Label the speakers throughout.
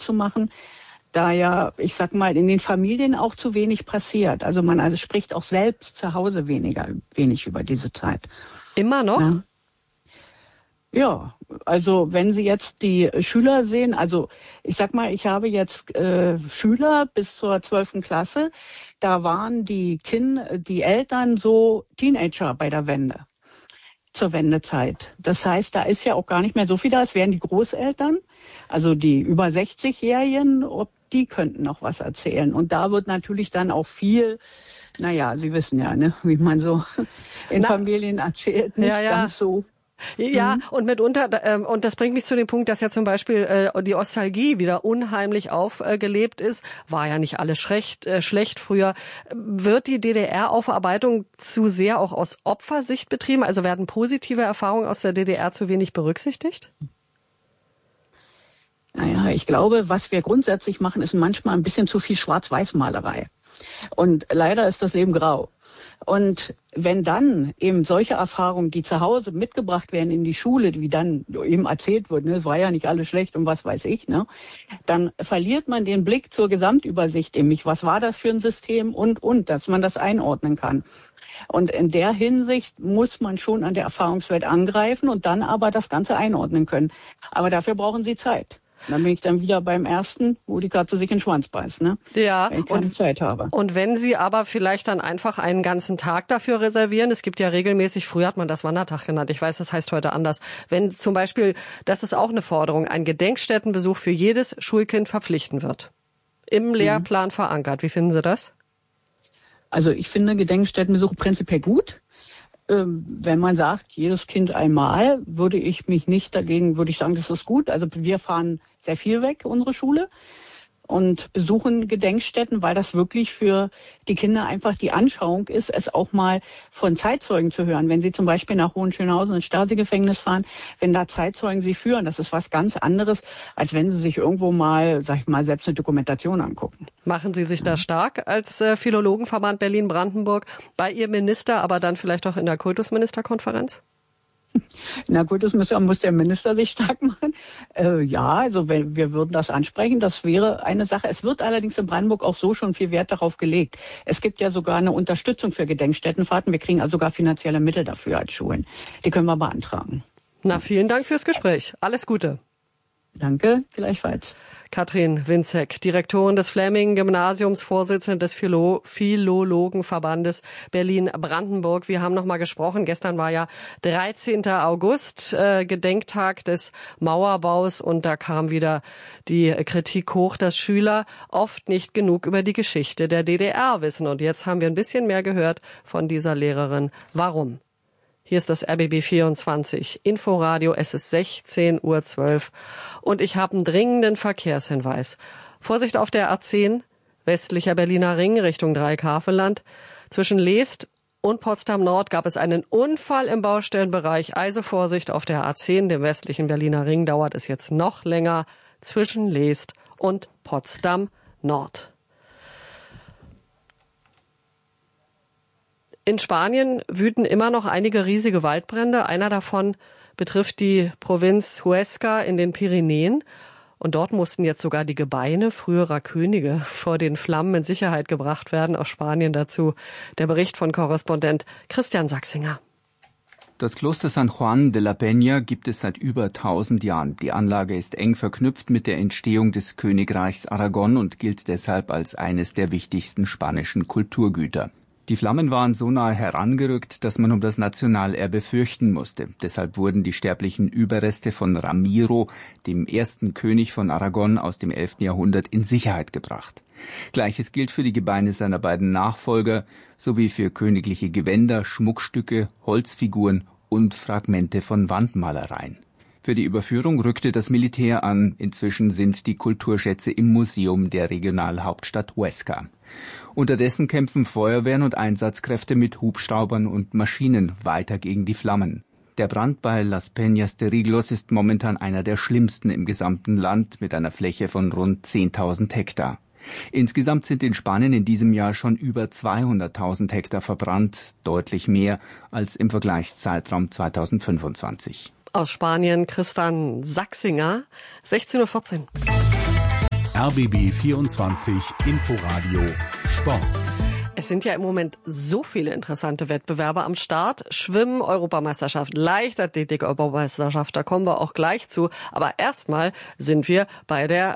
Speaker 1: Sport zu machen, da ja, ich sag mal, in den Familien auch zu wenig passiert. Also man spricht auch selbst zu Hause wenig über diese Zeit.
Speaker 2: Immer noch?
Speaker 1: Ja. Ja, also wenn Sie jetzt die Schüler sehen, also ich sag mal, ich habe jetzt Schüler bis zur 12. Klasse, da waren die Eltern so Teenager bei der Wende, zur Wendezeit. Das heißt, da ist ja auch gar nicht mehr so viel da, es wären die Großeltern, also die über 60-Jährigen, die könnten noch was erzählen. Und da wird natürlich dann auch viel, naja, Sie wissen ja, ne, wie man so in Familien erzählt, nicht ganz so.
Speaker 2: Ja, und mitunter, und das bringt mich zu dem Punkt, dass ja zum Beispiel die Nostalgie wieder unheimlich aufgelebt ist. War ja nicht alles schlecht früher. Wird die DDR-Aufarbeitung zu sehr auch aus Opfersicht betrieben? Also werden positive Erfahrungen aus der DDR zu wenig berücksichtigt?
Speaker 1: Naja, ich glaube, was wir grundsätzlich machen, ist manchmal ein bisschen zu viel Schwarz-Weiß-Malerei. Und leider ist das Leben grau. Und wenn dann eben solche Erfahrungen, die zu Hause mitgebracht werden in die Schule, wie dann eben erzählt wird, ne, es war ja nicht alles schlecht und was weiß ich, ne, dann verliert man den Blick zur Gesamtübersicht in mich. Was war das für ein System und, dass man das einordnen kann. Und in der Hinsicht muss man schon an der Erfahrungswelt angreifen und dann aber das Ganze einordnen können. Aber dafür brauchen Sie Zeit. Dann bin ich dann wieder beim ersten, wo die Katze sich in den Schwanz beißt, ne?
Speaker 2: Ja,
Speaker 1: wenn ich keine Zeit habe.
Speaker 2: Und wenn Sie aber vielleicht dann einfach einen ganzen Tag dafür reservieren, es gibt ja regelmäßig, früher hat man das Wandertag genannt, ich weiß, das heißt heute anders, wenn zum Beispiel, das ist auch eine Forderung, ein Gedenkstättenbesuch für jedes Schulkind verpflichten wird. Im Lehrplan verankert. Wie finden Sie das?
Speaker 1: Also ich finde Gedenkstättenbesuche prinzipiell gut. Wenn man sagt, jedes Kind einmal, würde ich sagen, das ist gut. Also wir fahren sehr viel weg, unsere Schule, und besuchen Gedenkstätten, weil das wirklich für die Kinder einfach die Anschauung ist, es auch mal von Zeitzeugen zu hören. Wenn sie zum Beispiel nach Hohenschönhausen ins Stasi-Gefängnis fahren, wenn da Zeitzeugen sie führen, das ist was ganz anderes, als wenn sie sich irgendwo mal, sag ich mal, selbst eine Dokumentation angucken.
Speaker 2: Machen Sie sich da stark als Philologenverband Berlin-Brandenburg bei Ihrem Minister, aber dann vielleicht auch in der Kultusministerkonferenz?
Speaker 1: Na gut, das muss der Minister sich stark machen. Ja, also wir würden das ansprechen, das wäre eine Sache. Es wird allerdings in Brandenburg auch so schon viel Wert darauf gelegt. Es gibt ja sogar eine Unterstützung für Gedenkstättenfahrten. Wir kriegen also sogar finanzielle Mittel dafür als Schulen. Die können wir beantragen.
Speaker 2: Na, vielen Dank fürs Gespräch. Alles Gute.
Speaker 1: Danke, gleichfalls.
Speaker 2: Katrin Winzek, Direktorin des Fleming-Gymnasiums, Vorsitzende des Philologenverbandes Berlin-Brandenburg. Wir haben noch mal gesprochen. Gestern war ja 13. August, Gedenktag des Mauerbaus. Und da kam wieder die Kritik hoch, dass Schüler oft nicht genug über die Geschichte der DDR wissen. Und jetzt haben wir ein bisschen mehr gehört von dieser Lehrerin. Warum? Hier ist das RBB 24 Inforadio, es ist 16:12 Uhr und ich habe einen dringenden Verkehrshinweis. Vorsicht auf der A10, westlicher Berliner Ring Richtung Dreieck-Havelland. Zwischen Leest und Potsdam Nord gab es einen Unfall im Baustellenbereich. Also Vorsicht auf der A10, dem westlichen Berliner Ring, dauert es jetzt noch länger zwischen Leest und Potsdam Nord. In Spanien wüten immer noch einige riesige Waldbrände. Einer davon betrifft die Provinz Huesca in den Pyrenäen. Und dort mussten jetzt sogar die Gebeine früherer Könige vor den Flammen in Sicherheit gebracht werden. Aus Spanien dazu der Bericht von Korrespondent Christian Sachsinger.
Speaker 3: Das Kloster San Juan de la Peña gibt es seit über 1000 Jahren. Die Anlage ist eng verknüpft mit der Entstehung des Königreichs Aragon und gilt deshalb als eines der wichtigsten spanischen Kulturgüter. Die Flammen waren so nahe herangerückt, dass man um das Nationalerbe fürchten musste. Deshalb wurden die sterblichen Überreste von Ramiro, dem ersten König von Aragon aus dem 11. Jahrhundert, in Sicherheit gebracht. Gleiches gilt für die Gebeine seiner beiden Nachfolger sowie für königliche Gewänder, Schmuckstücke, Holzfiguren und Fragmente von Wandmalereien. Für die Überführung rückte das Militär an. Inzwischen sind die Kulturschätze im Museum der Regionalhauptstadt Huesca. Unterdessen kämpfen Feuerwehren und Einsatzkräfte mit Hubschraubern und Maschinen weiter gegen die Flammen. Der Brand bei Las Peñas de Riglos ist momentan einer der schlimmsten im gesamten Land mit einer Fläche von rund 10.000 Hektar. Insgesamt sind in Spanien in diesem Jahr schon über 200.000 Hektar verbrannt, deutlich mehr als im Vergleichszeitraum 2025.
Speaker 2: Aus Spanien Christian Sachsinger, 16:14 Uhr.
Speaker 4: RBB 24 Inforadio Sport.
Speaker 2: Es sind ja im Moment so viele interessante Wettbewerbe am Start. Schwimmen, Europameisterschaft, Leichtathletik, Europameisterschaft, da kommen wir auch gleich zu. Aber erstmal sind wir bei der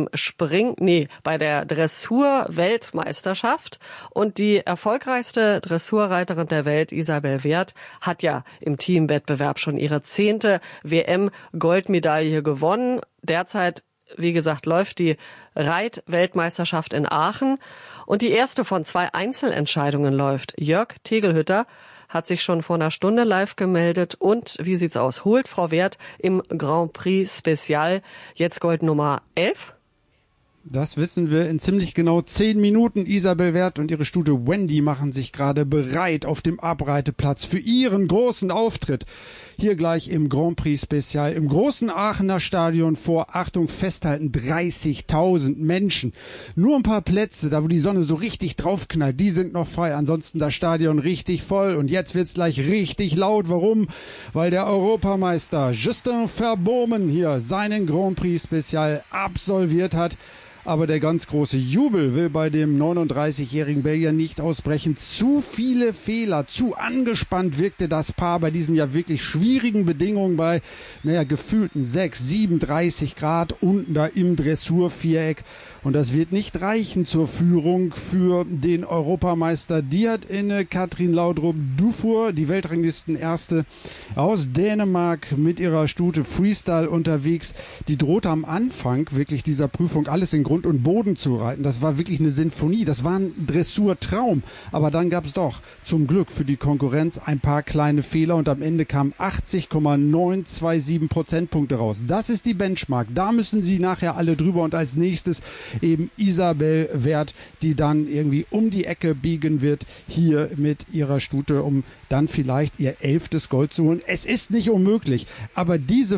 Speaker 2: bei der Dressur-Weltmeisterschaft. Und die erfolgreichste Dressurreiterin der Welt, Isabel Wert, hat ja im Teamwettbewerb schon ihre 10. WM-Goldmedaille gewonnen. Derzeit, wie gesagt, läuft die Reit-Weltmeisterschaft in Aachen. Und die erste von 2 Einzelentscheidungen läuft. Jörg Tegelhütter hat sich schon vor einer Stunde live gemeldet. Und wie sieht's aus? Holt Frau Wert im Grand Prix Special jetzt Gold Nummer 11?
Speaker 5: Das wissen wir in ziemlich genau 10 Minuten. Isabel Wert und ihre Stute Wendy machen sich gerade bereit auf dem Abreiteplatz für ihren großen Auftritt. Hier gleich im Grand Prix Special im großen Aachener Stadion vor, Achtung, festhalten, 30.000 Menschen. Nur ein paar Plätze, da wo die Sonne so richtig draufknallt, die sind noch frei. Ansonsten das Stadion richtig voll. Und jetzt wird's gleich richtig laut. Warum? Weil der Europameister Justin Verbomen hier seinen Grand Prix Special absolviert hat. Aber der ganz große Jubel will bei dem 39-jährigen Belgier nicht ausbrechen. Zu viele Fehler, zu angespannt wirkte das Paar bei diesen ja wirklich schwierigen Bedingungen bei, gefühlten 6, 37 Grad unten da im Dressurviereck. Und das wird nicht reichen zur Führung für den Europameister Diat-Ine Katrin Laudrup-Dufour, die Weltranglistenerste aus Dänemark mit ihrer Stute Freestyle unterwegs. Die drohte am Anfang wirklich dieser Prüfung alles in Grund und Boden zu reiten. Das war wirklich eine Sinfonie, das war ein Dressurtraum. Aber dann gab es doch zum Glück für die Konkurrenz ein paar kleine Fehler und am Ende kamen 80,927 Prozentpunkte raus. Das ist die Benchmark. Da müssen sie nachher alle drüber und als nächstes eben Isabel Wert, die dann irgendwie um die Ecke biegen wird, hier mit ihrer Stute, um dann vielleicht ihr 11. Gold zu holen. Es ist nicht unmöglich, aber diese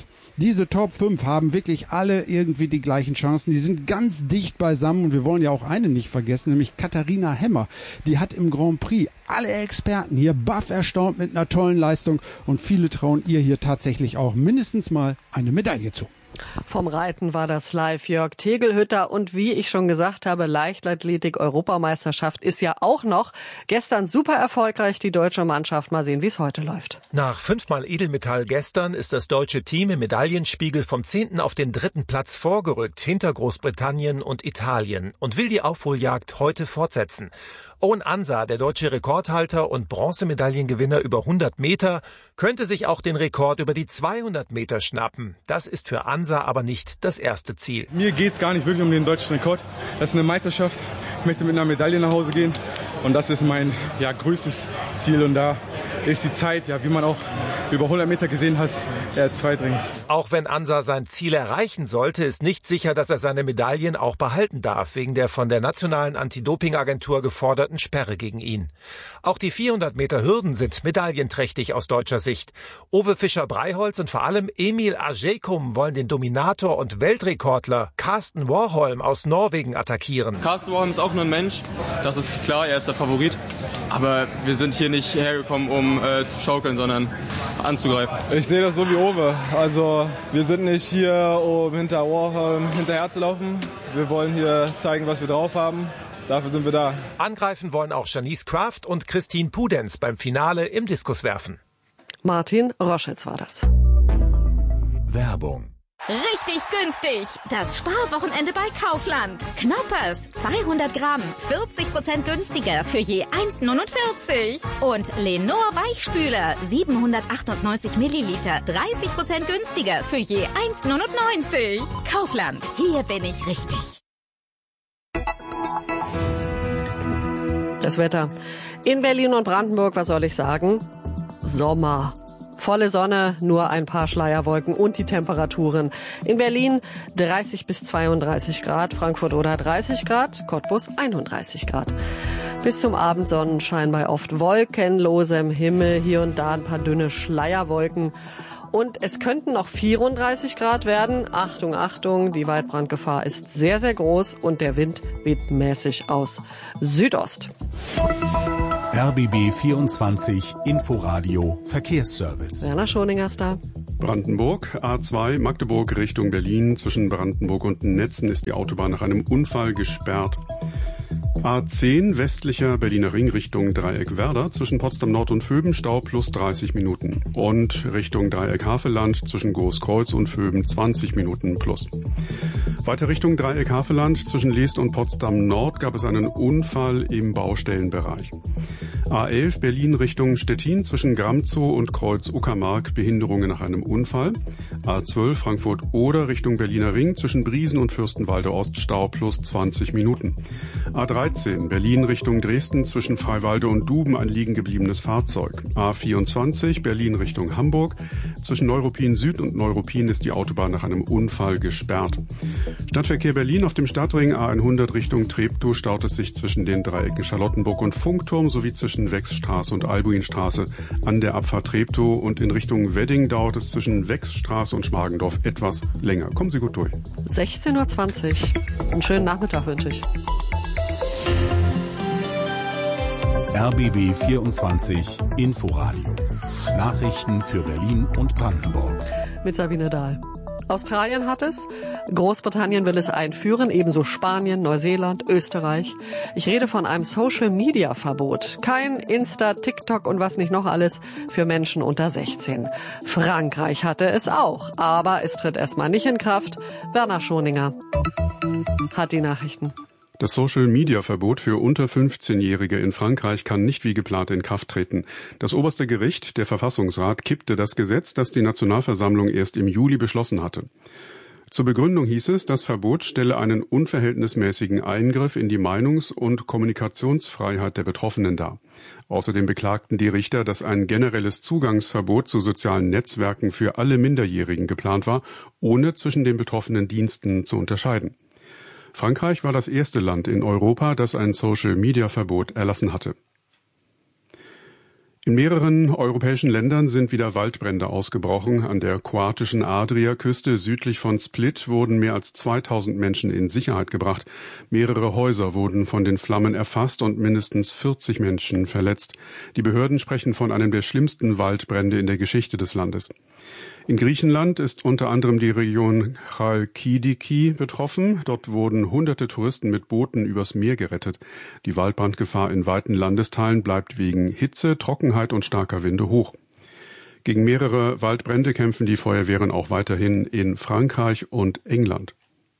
Speaker 5: Top 5 haben wirklich alle irgendwie die gleichen Chancen. Die sind ganz dicht beisammen und wir wollen ja auch eine nicht vergessen, nämlich Katharina Hemmer. Die hat im Grand Prix alle Experten hier baff erstaunt mit einer tollen Leistung und viele trauen ihr hier tatsächlich auch mindestens mal eine Medaille zu.
Speaker 2: Vom Reiten war das live Jörg Tegelhütter und wie ich schon gesagt habe, Leichtathletik-Europameisterschaft ist ja auch noch. Gestern super erfolgreich die deutsche Mannschaft. Mal sehen, wie es heute läuft.
Speaker 6: Nach 5-mal Edelmetall gestern ist das deutsche Team im Medaillenspiegel vom 10. auf den 3. Platz vorgerückt, hinter Großbritannien und Italien und will die Aufholjagd heute fortsetzen. Owen Ansa, der deutsche Rekordhalter und Bronzemedaillengewinner über 100 Meter, könnte sich auch den Rekord über die 200 Meter schnappen. Das ist für Ansa aber nicht das erste Ziel.
Speaker 7: Mir geht's gar nicht wirklich um den deutschen Rekord. Das ist eine Meisterschaft. Ich möchte mit einer Medaille nach Hause gehen. Und das ist mein größtes Ziel. Und da ist die Zeit, wie man auch über 100 Meter gesehen hat, zweitrangig.
Speaker 6: Auch wenn Ansa sein Ziel erreichen sollte, ist nicht sicher, dass er seine Medaillen auch behalten darf, wegen der von der Nationalen Anti-Doping-Agentur geforderten Sperre gegen ihn. Auch die 400 Meter Hürden sind medaillenträchtig aus deutscher Sicht. Uwe Fischer-Breiholz und vor allem Emil Ajekum wollen den Dominator und Weltrekordler Karsten Warholm aus Norwegen attackieren.
Speaker 8: Karsten Warholm ist auch nur ein Mensch, das ist klar, er ist der Favorit. Aber wir sind hier nicht hergekommen, um zu schaukeln, sondern anzugreifen.
Speaker 7: Ich sehe das so wie Uwe. Also wir sind nicht hier, um hinter Warholm hinterher zu laufen. Wir wollen hier zeigen, was wir drauf haben. Dafür sind wir da.
Speaker 6: Angreifen wollen auch Janice Kraft und Christine Pudenz beim Finale im Diskuswerfen.
Speaker 2: Martin Roschitz war das.
Speaker 4: Werbung.
Speaker 9: Richtig günstig. Das Sparwochenende bei Kaufland. Knoppers, 200 Gramm, 40% günstiger für je 1,49. Und Lenor Weichspüler, 798 Milliliter, 30% günstiger für je 1,99. Kaufland, hier bin ich richtig.
Speaker 2: Das Wetter in Berlin und Brandenburg, was soll ich sagen? Sommer. Volle Sonne, nur ein paar Schleierwolken und die Temperaturen. In Berlin 30 bis 32 Grad, Frankfurt oder 30 Grad, Cottbus 31 Grad. Bis zum Abend Sonnenschein bei oft wolkenlosem Himmel, hier und da ein paar dünne Schleierwolken. Und es könnten noch 34 Grad werden. Achtung, Achtung, die Waldbrandgefahr ist sehr, sehr groß und der Wind weht mäßig aus Südost.
Speaker 4: RBB 24 Inforadio Verkehrsservice.
Speaker 2: Werner Schoninger ist da.
Speaker 10: Brandenburg, A2 Magdeburg Richtung Berlin. Zwischen Brandenburg und Netzen ist die Autobahn nach einem Unfall gesperrt. A10 westlicher Berliner Ring Richtung Dreieck Werder. Zwischen Potsdam Nord und Vöben Stau plus 30 Minuten. Und Richtung Dreieck Havelland zwischen Großkreuz und Vöben 20 Minuten plus. Weiter Richtung Dreieck Havelland zwischen Leest und Potsdam Nord gab es einen Unfall im Baustellenbereich. A11 Berlin Richtung Stettin zwischen Gramzow und Kreuz Uckermark Behinderungen nach einem Unfall. A12 Frankfurt-Oder Richtung Berliner Ring zwischen Briesen und Fürstenwalde Ost Stau plus 20 Minuten. A13 Berlin Richtung Dresden zwischen Freiwalde und Duben ein liegen gebliebenes Fahrzeug. A24 Berlin Richtung Hamburg zwischen Neuruppin Süd und Neuruppin ist die Autobahn nach einem Unfall gesperrt. Stadtverkehr Berlin auf dem Stadtring A100 Richtung Treptow staut es sich zwischen den Dreiecken Charlottenburg und Funkturm sowie zwischen Wechsstraße und Albuinstraße an der Abfahrt Treptow und in Richtung Wedding dauert es zwischen Wechsstraße und Schmargendorf etwas länger. Kommen Sie gut durch.
Speaker 2: 16:20 Uhr. Einen schönen Nachmittag wünsche ich.
Speaker 4: RBB 24 Inforadio. Nachrichten für Berlin und Brandenburg.
Speaker 2: Mit Sabine Dahl. Australien hat es, Großbritannien will es einführen, ebenso Spanien, Neuseeland, Österreich. Ich rede von einem Social-Media-Verbot. Kein Insta, TikTok und was nicht noch alles für Menschen unter 16. Frankreich hatte es auch, aber es tritt erstmal nicht in Kraft. Werner Schoninger hat die Nachrichten.
Speaker 10: Das Social-Media-Verbot für unter 15-Jährige in Frankreich kann nicht wie geplant in Kraft treten. Das oberste Gericht, der Verfassungsrat, kippte das Gesetz, das die Nationalversammlung erst im Juli beschlossen hatte. Zur Begründung hieß es, das Verbot stelle einen unverhältnismäßigen Eingriff in die Meinungs- und Kommunikationsfreiheit der Betroffenen dar. Außerdem beklagten die Richter, dass ein generelles Zugangsverbot zu sozialen Netzwerken für alle Minderjährigen geplant war, ohne zwischen den betroffenen Diensten zu unterscheiden. Frankreich war das erste Land in Europa, das ein Social-Media-Verbot erlassen hatte. In mehreren europäischen Ländern sind wieder Waldbrände ausgebrochen. An der kroatischen Adriaküste südlich von Split wurden mehr als 2000 Menschen in Sicherheit gebracht. Mehrere Häuser wurden von den Flammen erfasst und mindestens 40 Menschen verletzt. Die Behörden sprechen von einem der schlimmsten Waldbrände in der Geschichte des Landes. In Griechenland ist unter anderem die Region Chalkidiki betroffen. Dort wurden hunderte Touristen mit Booten übers Meer gerettet. Die Waldbrandgefahr in weiten Landesteilen bleibt wegen Hitze, Trockenheit und starker Winde hoch. Gegen mehrere Waldbrände kämpfen die Feuerwehren auch weiterhin in Frankreich und England.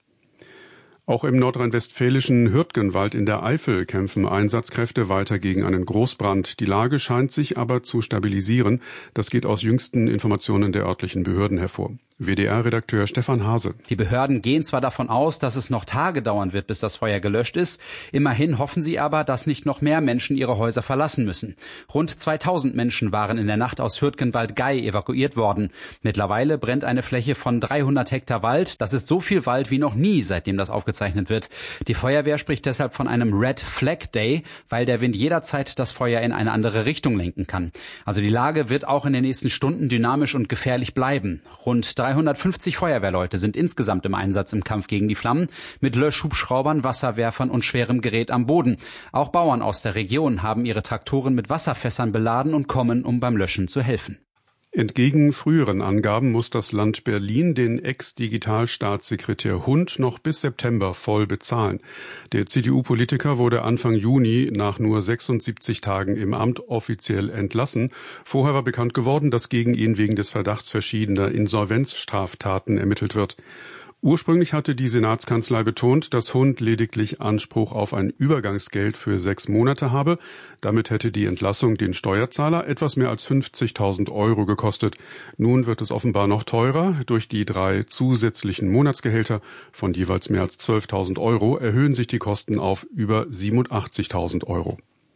Speaker 10: Auch im nordrhein-westfälischen Hürtgenwald in der Eifel kämpfen Einsatzkräfte weiter gegen einen Großbrand. Die Lage scheint sich aber zu stabilisieren. Das geht aus jüngsten Informationen der örtlichen Behörden hervor. WDR-Redakteur Stefan Hase.
Speaker 11: Die Behörden gehen zwar davon aus, dass es noch Tage dauern wird, bis das Feuer gelöscht ist. Immerhin hoffen sie aber, dass nicht noch mehr Menschen ihre Häuser verlassen müssen. Rund 2000 Menschen waren in der Nacht aus Hürtgenwald-Gei evakuiert worden. Mittlerweile brennt eine Fläche von 300 Hektar Wald. Das ist so viel Wald wie noch nie, seitdem das aufgezeichnet wird. Die Feuerwehr spricht deshalb von einem Red Flag Day, weil der Wind jederzeit das Feuer in eine andere Richtung lenken kann. Also die Lage wird auch in den nächsten Stunden dynamisch und gefährlich bleiben. Rund 350 Feuerwehrleute sind insgesamt im Einsatz im Kampf gegen die Flammen, mit Löschhubschraubern, Wasserwerfern und schwerem Gerät am Boden. Auch Bauern aus der Region haben ihre Traktoren mit Wasserfässern beladen und kommen, um beim Löschen zu helfen.
Speaker 10: Entgegen früheren Angaben muss das Land Berlin den Ex-Digitalstaatssekretär Hund noch bis September voll bezahlen. Der CDU-Politiker wurde Anfang Juni nach nur 76 Tagen im Amt offiziell entlassen. Vorher war bekannt geworden, dass gegen ihn wegen des Verdachts verschiedener Insolvenzstraftaten ermittelt wird. Ursprünglich hatte die Senatskanzlei betont, dass Hund lediglich Anspruch auf ein Übergangsgeld für 6 Monate habe. Damit hätte die Entlassung den Steuerzahler etwas mehr als 50.000 € gekostet. Nun wird es offenbar noch teurer. Durch die 3 zusätzlichen Monatsgehälter von jeweils mehr als 12.000 € erhöhen sich die Kosten auf über 87.000 €.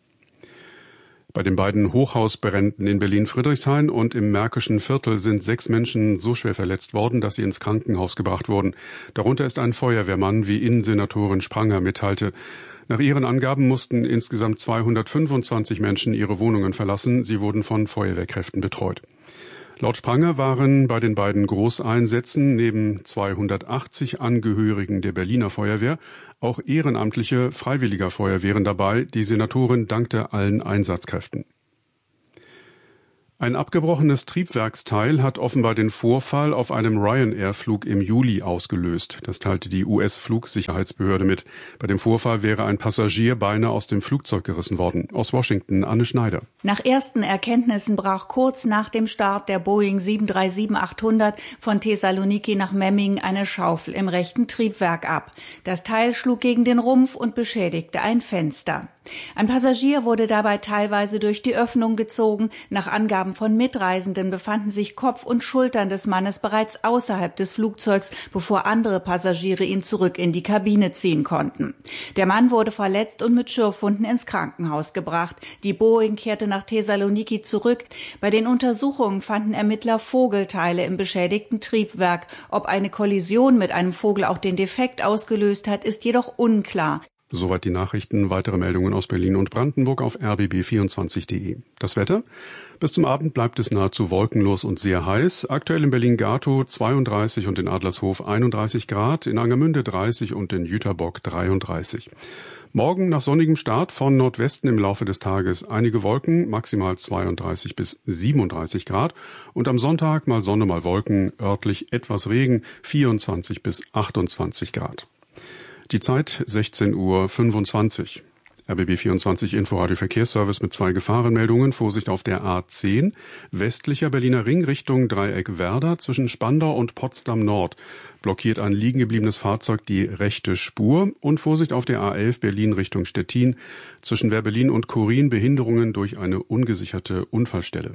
Speaker 10: Bei den beiden Hochhausbränden in Berlin-Friedrichshain und im Märkischen Viertel sind 6 Menschen so schwer verletzt worden, dass sie ins Krankenhaus gebracht wurden. Darunter ist ein Feuerwehrmann, wie Innensenatorin Spranger mitteilte. Nach ihren Angaben mussten insgesamt 225 Menschen ihre Wohnungen verlassen. Sie wurden von Feuerwehrkräften betreut. Laut Spranger waren bei den beiden Großeinsätzen neben 280 Angehörigen der Berliner Feuerwehr auch ehrenamtliche Freiwilliger Feuerwehren dabei. Die Senatorin dankte allen Einsatzkräften. Ein abgebrochenes Triebwerksteil hat offenbar den Vorfall auf einem Ryanair-Flug im Juli ausgelöst. Das teilte die US-Flugsicherheitsbehörde mit. Bei dem Vorfall wäre ein Passagier beinahe aus dem Flugzeug gerissen worden. Aus Washington, Anne Schneider.
Speaker 12: Nach ersten Erkenntnissen brach kurz nach dem Start der Boeing 737-800 von Thessaloniki nach Memmingen eine Schaufel im rechten Triebwerk ab. Das Teil schlug gegen den Rumpf und beschädigte ein Fenster. Ein Passagier wurde dabei teilweise durch die Öffnung gezogen. Nach Angaben von Mitreisenden befanden sich Kopf und Schultern des Mannes bereits außerhalb des Flugzeugs, bevor andere Passagiere ihn zurück in die Kabine ziehen konnten. Der Mann wurde verletzt und mit Schürfwunden ins Krankenhaus gebracht. Die Boeing kehrte nach Thessaloniki zurück. Bei den Untersuchungen fanden Ermittler Vogelteile im beschädigten Triebwerk. Ob eine Kollision mit einem Vogel auch den Defekt ausgelöst hat, ist jedoch unklar.
Speaker 10: Soweit die Nachrichten. Weitere Meldungen aus Berlin und Brandenburg auf rbb24.de. Das Wetter? Bis zum Abend bleibt es nahezu wolkenlos und sehr heiß. Aktuell in Berlin-Gatow 32 und in Adlershof 31 Grad, in Angermünde 30 und in Jüterbock 33. Morgen nach sonnigem Start von Nordwesten im Laufe des Tages einige Wolken, maximal 32 bis 37 Grad. Und am Sonntag mal Sonne, mal Wolken, örtlich etwas Regen, 24 bis 28 Grad. Die Zeit 16:25 Uhr. RBB 24 Inforadio Verkehrsservice mit 2 Gefahrenmeldungen. Vorsicht auf der A10, westlicher Berliner Ring Richtung Dreieck Werder zwischen Spandau und Potsdam Nord. Blockiert ein liegen gebliebenes Fahrzeug die rechte Spur. Und Vorsicht auf der A11 Berlin Richtung Stettin zwischen Werbelin und Chorin, Behinderungen durch eine ungesicherte Unfallstelle.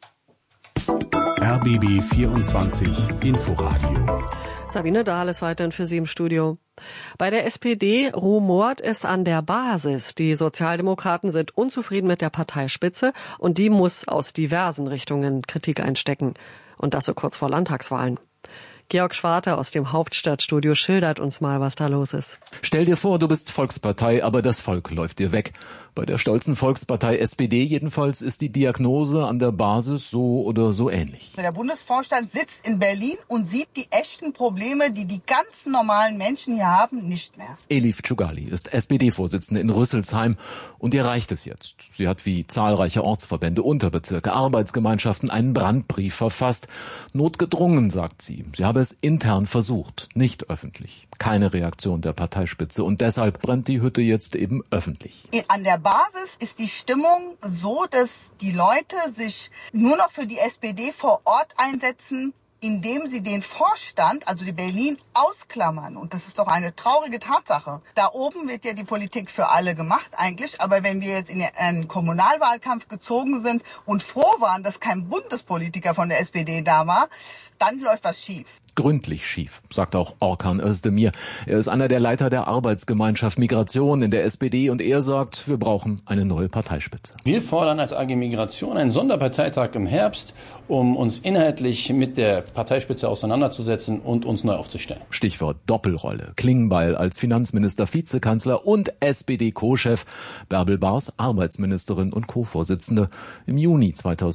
Speaker 4: RBB 24 Inforadio.
Speaker 2: Sabine Dahl ist weiterhin für Sie im Studio. Bei der SPD rumort es an der Basis. Die Sozialdemokraten sind unzufrieden mit der Parteispitze und die muss aus diversen Richtungen Kritik einstecken. Und das so kurz vor Landtagswahlen. Georg Schwarte aus dem Hauptstadtstudio schildert uns mal, was da los ist.
Speaker 13: Stell dir vor, du bist Volkspartei, aber das Volk läuft dir weg. Bei der stolzen Volkspartei SPD jedenfalls ist die Diagnose an der Basis so oder so ähnlich.
Speaker 14: Der Bundesvorstand sitzt in Berlin und sieht die echten Probleme, die die ganz normalen Menschen hier haben, nicht mehr.
Speaker 13: Elif Tschugali ist SPD-Vorsitzende in Rüsselsheim und ihr reicht es jetzt. Sie hat wie zahlreiche Ortsverbände, Unterbezirke, Arbeitsgemeinschaften einen Brandbrief verfasst. Notgedrungen, sagt sie. Sie habe es intern versucht, nicht öffentlich. Keine Reaktion der Parteispitze und deshalb brennt die Hütte jetzt eben öffentlich.
Speaker 14: An der Basis ist die Stimmung so, dass die Leute sich nur noch für die SPD vor Ort einsetzen, indem sie den Vorstand, also die Berlin, ausklammern. Und das ist doch eine traurige Tatsache. Da oben wird ja die Politik für alle gemacht eigentlich. Aber wenn wir jetzt in einen Kommunalwahlkampf gezogen sind und froh waren, dass kein Bundespolitiker von der SPD da war, dann läuft was schief.
Speaker 13: Gründlich schief, sagt auch Orkan Özdemir. Er ist einer der Leiter der Arbeitsgemeinschaft Migration in der SPD und er sagt, wir brauchen eine neue Parteispitze.
Speaker 15: Wir fordern als AG Migration einen Sonderparteitag im Herbst, um uns inhaltlich mit der Parteispitze auseinanderzusetzen und uns neu aufzustellen.
Speaker 13: Stichwort Doppelrolle. Klingbeil als Finanzminister, Vizekanzler und SPD-Co-Chef. Bärbel Baas, Arbeitsministerin und Co-Vorsitzende. Im Juni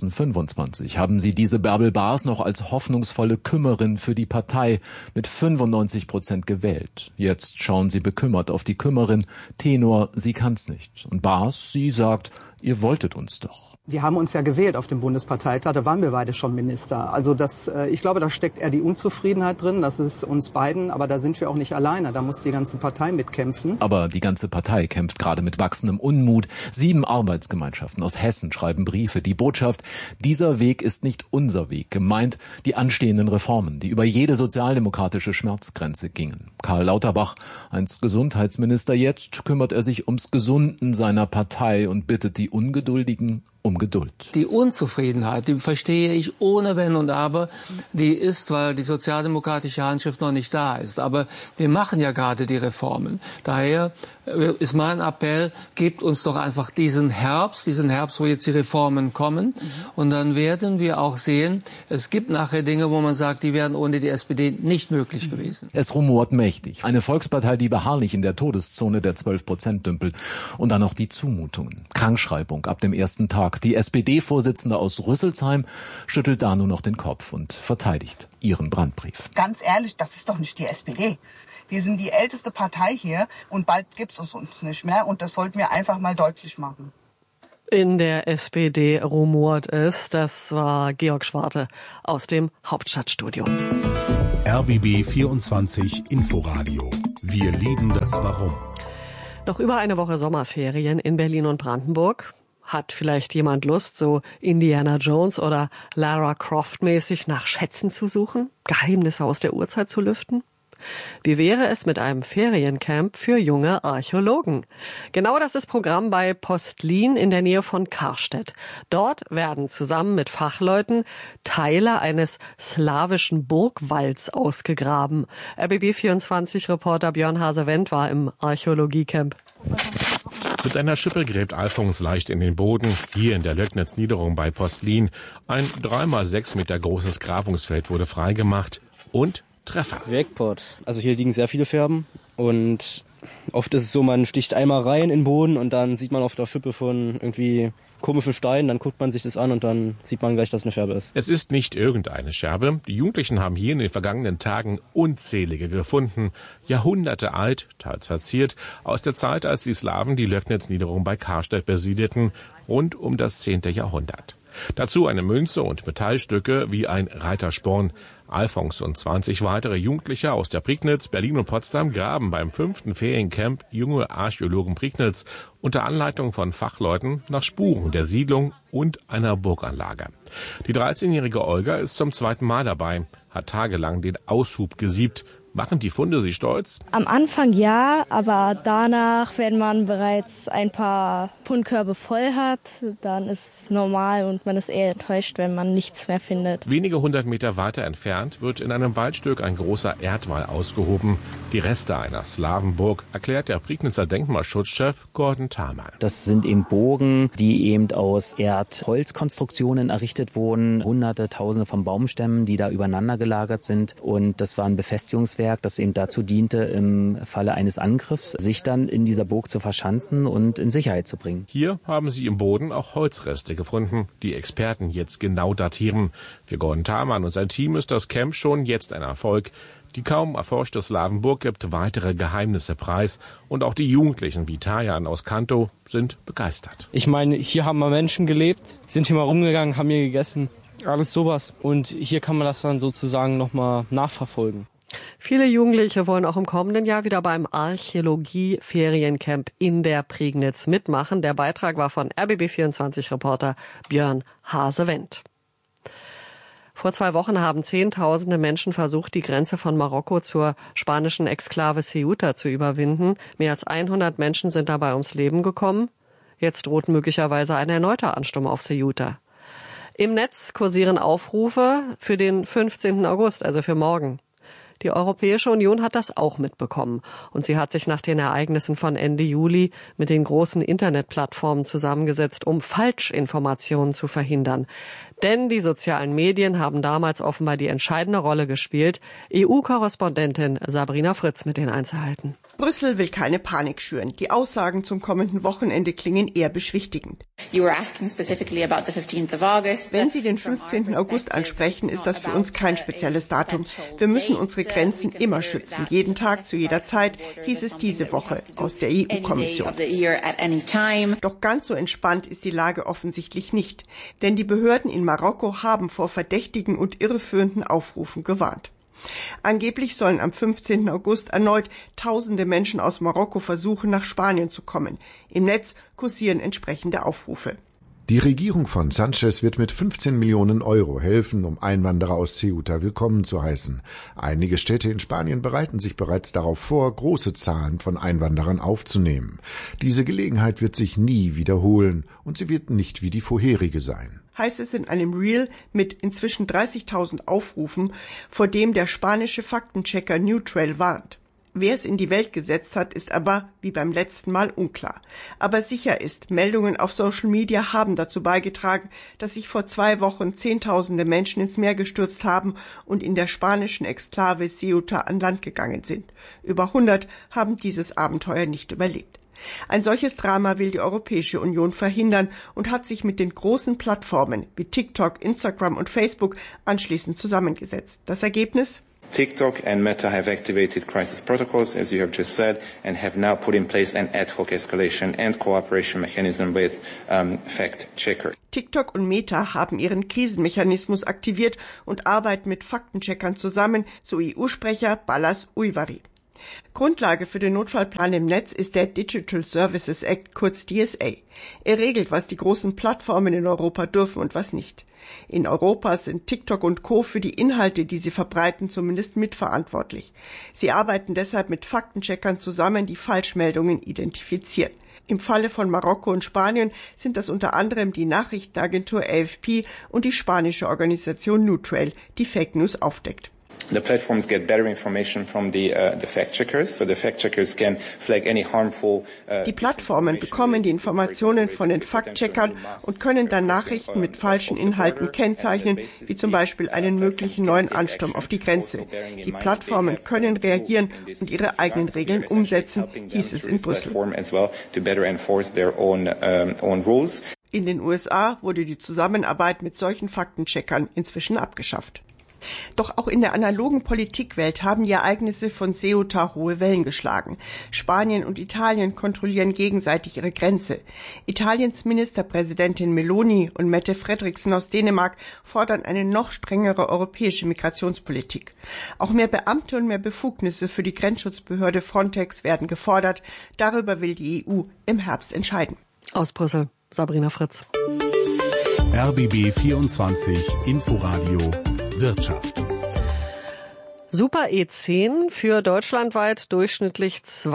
Speaker 13: 2025 haben sie diese Bärbel Baas noch als hoffnungsvolle Kümmerin für die Partei mit 95% gewählt. Jetzt schauen sie bekümmert auf die Kümmerin. Tenor, sie kann's nicht. Und Baas, sie sagt, ihr wolltet uns doch.
Speaker 16: Sie haben uns ja gewählt auf dem Bundesparteitag, da waren wir beide schon Minister. Also ich glaube, da steckt eher die Unzufriedenheit drin, das ist uns beiden, aber da sind wir auch nicht alleine, da muss die ganze Partei mitkämpfen.
Speaker 13: Aber die ganze Partei kämpft gerade mit wachsendem Unmut. 7 Arbeitsgemeinschaften aus Hessen schreiben Briefe. Die Botschaft, dieser Weg ist nicht unser Weg. Gemeint die anstehenden Reformen, die über jede sozialdemokratische Schmerzgrenze gingen. Karl Lauterbach, einst Gesundheitsminister, jetzt kümmert er sich ums Gesunden seiner Partei und bittet die Ungeduldigen um Geduld.
Speaker 17: Die Unzufriedenheit, die verstehe ich ohne Wenn und Aber. Die ist, weil die sozialdemokratische Handschrift noch nicht da ist. Aber wir machen ja gerade die Reformen. Daher ist mein Appell, gebt uns doch einfach diesen Herbst, wo jetzt die Reformen kommen. Und dann werden wir auch sehen, es gibt nachher Dinge, wo man sagt, die wären ohne die SPD nicht möglich gewesen.
Speaker 13: Es rumort mächtig. Eine Volkspartei, die beharrlich in der Todeszone der 12% dümpelt. Und dann noch die Zumutungen. Krankschreibung ab dem ersten Tag. Die SPD-Vorsitzende aus Rüsselsheim schüttelt da nur noch den Kopf und verteidigt ihren Brandbrief.
Speaker 14: Ganz ehrlich, das ist doch nicht die SPD. Wir sind die älteste Partei hier und bald gibt es uns nicht mehr und das wollten wir einfach mal deutlich machen.
Speaker 2: In der SPD rumort es. Das war Georg Schwarte aus dem Hauptstadtstudio.
Speaker 4: RBB 24 Inforadio. Wir lieben das Warum.
Speaker 2: Noch über eine Woche Sommerferien in Berlin und Brandenburg. Hat vielleicht jemand Lust, so Indiana Jones oder Lara Croft mäßig nach Schätzen zu suchen? Geheimnisse aus der Urzeit zu lüften? Wie wäre es mit einem Feriencamp für junge Archäologen? Genau das ist Programm bei Postlin in der Nähe von Karstedt. Dort werden zusammen mit Fachleuten Teile eines slawischen Burgwalls ausgegraben. RBB24-Reporter Björn Hase-Wendt war im Archäologiecamp.
Speaker 18: Mit einer Schippe gräbt Alfons leicht in den Boden, hier in der Löcknitz-Niederung bei Postlin. Ein 3x6 Meter großes Grabungsfeld wurde freigemacht und Treffer.
Speaker 19: Jackpot. Also hier liegen sehr viele Scherben und oft ist es so, man sticht einmal rein in den Boden und dann sieht man auf der Schippe schon irgendwie komischen Stein, dann guckt man sich das an und dann sieht man gleich, dass es eine Scherbe ist.
Speaker 18: Es ist nicht irgendeine Scherbe. Die Jugendlichen haben hier in den vergangenen Tagen unzählige gefunden. Jahrhunderte alt, teils verziert, aus der Zeit, als die Slawen die Löcknitz-Niederung bei Karstedt besiedelten, rund um das 10. Jahrhundert. Dazu eine Münze und Metallstücke wie ein Reitersporn. Alfons und 20 weitere Jugendliche aus der Prignitz, Berlin und Potsdam graben beim 5. Feriencamp Junge Archäologen Prignitz unter Anleitung von Fachleuten nach Spuren der Siedlung und einer Burganlage. Die 13-jährige Olga ist zum 2. Mal dabei, hat tagelang den Aushub gesiebt. Machen die Funde Sie stolz?
Speaker 20: Am Anfang ja, aber danach, wenn man bereits ein paar Fundkörbe voll hat, dann ist es normal und man ist eher enttäuscht, wenn man nichts mehr findet.
Speaker 18: Wenige 100 Meter weiter entfernt wird in einem Waldstück ein großer Erdwall ausgehoben. Die Reste einer Slawenburg, erklärt der Prignitzer Denkmalschutzchef Gordon Thamann.
Speaker 21: Das sind eben Burgen, die eben aus Erdholzkonstruktionen errichtet wurden. Hunderte, Tausende von Baumstämmen, die da übereinander gelagert sind. Und das war ein Befestigungswerk, das eben dazu diente, im Falle eines Angriffs sich dann in dieser Burg zu verschanzen und in Sicherheit zu bringen.
Speaker 18: Hier haben sie im Boden auch Holzreste gefunden, die Experten jetzt genau datieren. Für Gordon Thamann und sein Team ist das Camp schon jetzt ein Erfolg. Die kaum erforschte Slawenburg gibt weitere Geheimnisse preis und auch die Jugendlichen wie Tajan aus Kanto sind begeistert.
Speaker 19: Ich meine, hier haben mal Menschen gelebt, sind hier mal rumgegangen, haben hier gegessen, alles sowas. Und hier kann man das dann sozusagen nochmal nachverfolgen.
Speaker 2: Viele Jugendliche wollen auch im kommenden Jahr wieder beim Archäologie-Feriencamp in der Prignitz mitmachen. Der Beitrag war von RBB24-Reporter Björn Hase-Wendt. Vor 2 Wochen haben Zehntausende Menschen versucht, die Grenze von Marokko zur spanischen Exklave Ceuta zu überwinden. Mehr als 100 Menschen sind dabei ums Leben gekommen. Jetzt droht möglicherweise ein erneuter Ansturm auf Ceuta. Im Netz kursieren Aufrufe für den 15. August, also für morgen. Die Europäische Union hat das auch mitbekommen und sie hat sich nach den Ereignissen von Ende Juli mit den großen Internetplattformen zusammengesetzt, um Falschinformationen zu verhindern. Denn die sozialen Medien haben damals offenbar die entscheidende Rolle gespielt. EU-Korrespondentin Sabrina Fritz mit den Einzelheiten.
Speaker 22: Brüssel will keine Panik schüren. Die Aussagen zum kommenden Wochenende klingen eher beschwichtigend. Wenn Sie den 15. August ansprechen, ist das für uns kein spezielles Datum. Wir müssen unsere Grenzen immer schützen. Jeden Tag, zu jeder Zeit, hieß es diese Woche aus der EU-Kommission. Doch ganz so entspannt ist die Lage offensichtlich nicht. Denn die Behörden in Marokko haben vor verdächtigen und irreführenden Aufrufen gewarnt. Angeblich sollen am 15. August erneut Tausende Menschen aus Marokko versuchen, nach Spanien zu kommen. Im Netz kursieren entsprechende Aufrufe.
Speaker 23: Die Regierung von Sanchez wird mit 15 Millionen Euro helfen, um Einwanderer aus Ceuta willkommen zu heißen. Einige Städte in Spanien bereiten sich bereits darauf vor, große Zahlen von Einwanderern aufzunehmen. Diese Gelegenheit wird sich nie wiederholen und sie wird nicht wie die vorherige sein.
Speaker 22: Heißt es in einem Reel mit inzwischen 30.000 Aufrufen, vor dem der spanische Faktenchecker Newtrail warnt. Wer es in die Welt gesetzt hat, ist aber, wie beim letzten Mal, unklar. Aber sicher ist, Meldungen auf Social Media haben dazu beigetragen, dass sich vor 2 Wochen Zehntausende Menschen ins Meer gestürzt haben und in der spanischen Exklave Ceuta an Land gegangen sind. Über 100 haben dieses Abenteuer nicht überlebt. Ein solches Drama will die Europäische Union verhindern und hat sich mit den großen Plattformen wie TikTok, Instagram und Facebook anschließend zusammengesetzt. Das Ergebnis?
Speaker 1: TikTok and Meta have activated crisis protocols, as you have just said, and have now put in place an ad hoc escalation and cooperation mechanism with fact-checkers.
Speaker 22: TikTok und Meta haben ihren Krisenmechanismus aktiviert und arbeiten mit Faktencheckern zusammen, so EU-Sprecher Balázs Ujvari. Grundlage für den Notfallplan im Netz ist der Digital Services Act, kurz DSA. Er regelt, was die großen Plattformen in Europa dürfen und was nicht. In Europa sind TikTok und Co. für die Inhalte, die sie verbreiten, zumindest mitverantwortlich. Sie arbeiten deshalb mit Faktencheckern zusammen, die Falschmeldungen identifizieren. Im Falle von Marokko und Spanien sind das unter anderem die Nachrichtenagentur AFP und die spanische Organisation Newtrail, die Fake News aufdeckt.
Speaker 1: The platforms get better information from the fact-checkers, so the fact-checkers can flag any harmful.
Speaker 22: Die Plattformen bekommen die Informationen von den Fact-Checkern und können dann Nachrichten mit falschen Inhalten kennzeichnen, wie zum Beispiel einen möglichen neuen Ansturm auf die Grenze. Die Plattformen können reagieren und ihre eigenen Regeln umsetzen, hieß es in Brüssel. In den USA wurde die Zusammenarbeit mit solchen Faktencheckern inzwischen abgeschafft. Doch auch in der analogen Politikwelt haben die Ereignisse von Ceuta hohe Wellen geschlagen. Spanien und Italien kontrollieren gegenseitig ihre Grenze. Italiens Ministerpräsidentin Meloni und Mette Frederiksen aus Dänemark fordern eine noch strengere europäische Migrationspolitik. Auch mehr Beamte und mehr Befugnisse für die Grenzschutzbehörde Frontex werden gefordert. Darüber will die EU im Herbst entscheiden.
Speaker 2: Aus Brüssel, Sabrina Fritz.
Speaker 4: RBB 24 Inforadio Wirtschaft.
Speaker 2: Super E10 für deutschlandweit durchschnittlich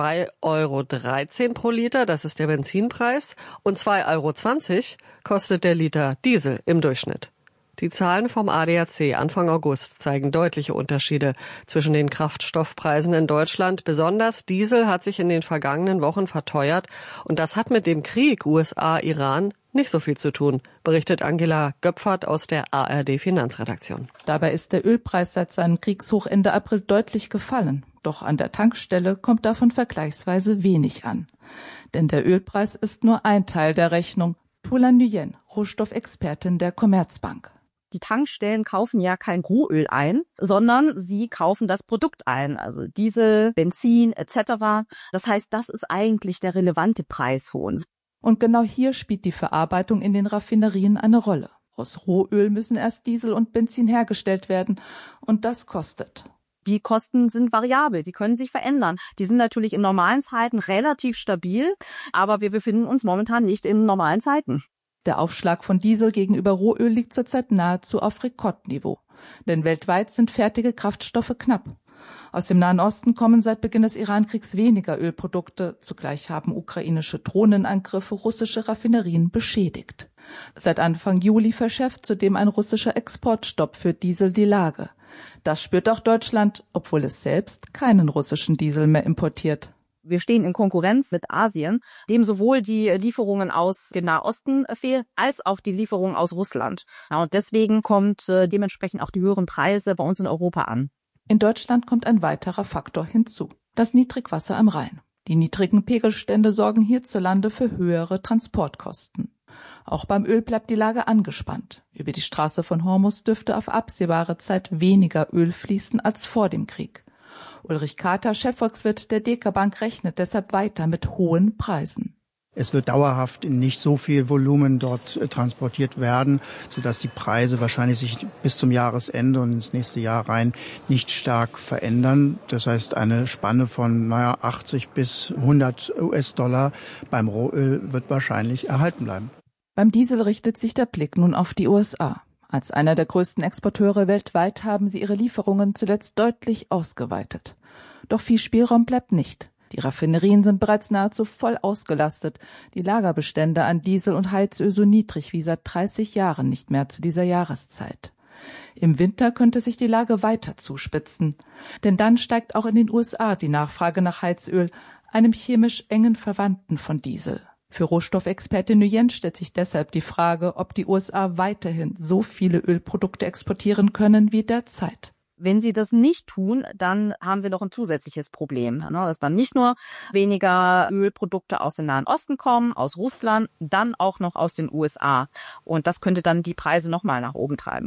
Speaker 2: 2,13 € pro Liter, das ist der Benzinpreis, und 2,20 € kostet der Liter Diesel im Durchschnitt. Die Zahlen vom ADAC Anfang August zeigen deutliche Unterschiede zwischen den Kraftstoffpreisen in Deutschland. Besonders Diesel hat sich in den vergangenen Wochen verteuert und das hat mit dem Krieg USA-Iran nicht so viel zu tun, berichtet Angela Göpfert aus der ARD-Finanzredaktion.
Speaker 3: Dabei ist der Ölpreis seit seinem Kriegshoch Ende April deutlich gefallen. Doch an der Tankstelle kommt davon vergleichsweise wenig an. Denn der Ölpreis ist nur ein Teil der Rechnung. Tula Nguyen, Rohstoffexpertin der Commerzbank.
Speaker 5: Die Tankstellen kaufen ja kein Rohöl ein, sondern sie kaufen das Produkt ein, also Diesel, Benzin etc. Das heißt, das ist eigentlich der relevante Preishohn.
Speaker 3: Und genau hier spielt die Verarbeitung in den Raffinerien eine Rolle. Aus Rohöl müssen erst Diesel und Benzin hergestellt werden und das kostet.
Speaker 5: Die Kosten sind variabel, die können sich verändern. Die sind natürlich in normalen Zeiten relativ stabil, aber wir befinden uns momentan nicht in normalen Zeiten.
Speaker 3: Der Aufschlag von Diesel gegenüber Rohöl liegt zurzeit nahezu auf Rekordniveau. Denn weltweit sind fertige Kraftstoffe knapp. Aus dem Nahen Osten kommen seit Beginn des Iran-Kriegs weniger Ölprodukte. Zugleich haben ukrainische Drohnenangriffe russische Raffinerien beschädigt. Seit Anfang Juli verschärft zudem ein russischer Exportstopp für Diesel die Lage. Das spürt auch Deutschland, obwohl es selbst keinen russischen Diesel mehr importiert.
Speaker 5: Wir stehen in Konkurrenz mit Asien, dem sowohl die Lieferungen aus dem Nahosten fehlen, als auch die Lieferungen aus Russland. Ja, und deswegen kommt dementsprechend auch die höheren Preise bei uns in Europa an.
Speaker 3: In Deutschland kommt ein weiterer Faktor hinzu: das Niedrigwasser am Rhein. Die niedrigen Pegelstände sorgen hierzulande für höhere Transportkosten. Auch beim Öl bleibt die Lage angespannt. Über die Straße von Hormuz dürfte auf absehbare Zeit weniger Öl fließen als vor dem Krieg. Ulrich Kater, Chefvolkswirt der DK Bank, rechnet deshalb weiter mit hohen Preisen.
Speaker 24: Es wird dauerhaft in nicht so viel Volumen dort transportiert werden, sodass die Preise wahrscheinlich sich bis zum Jahresende und ins nächste Jahr rein nicht stark verändern. Das heißt, eine Spanne von 80 bis 100 US-Dollar beim Rohöl wird wahrscheinlich erhalten bleiben.
Speaker 3: Beim Diesel richtet sich der Blick nun auf die USA. Als einer der größten Exporteure weltweit haben sie ihre Lieferungen zuletzt deutlich ausgeweitet. Doch viel Spielraum bleibt nicht. Die Raffinerien sind bereits nahezu voll ausgelastet, die Lagerbestände an Diesel und Heizöl so niedrig wie seit 30 Jahren nicht mehr zu dieser Jahreszeit. Im Winter könnte sich die Lage weiter zuspitzen, denn dann steigt auch in den USA die Nachfrage nach Heizöl, einem chemisch engen Verwandten von Diesel. Für Rohstoffexpertin Nguyen stellt sich deshalb die Frage, ob die USA weiterhin so viele Ölprodukte exportieren können wie derzeit.
Speaker 5: Wenn sie das nicht tun, dann haben wir noch ein zusätzliches Problem, dass dann nicht nur weniger Ölprodukte aus dem Nahen Osten kommen, aus Russland, dann auch noch aus den USA. Und das könnte dann die Preise nochmal nach oben treiben.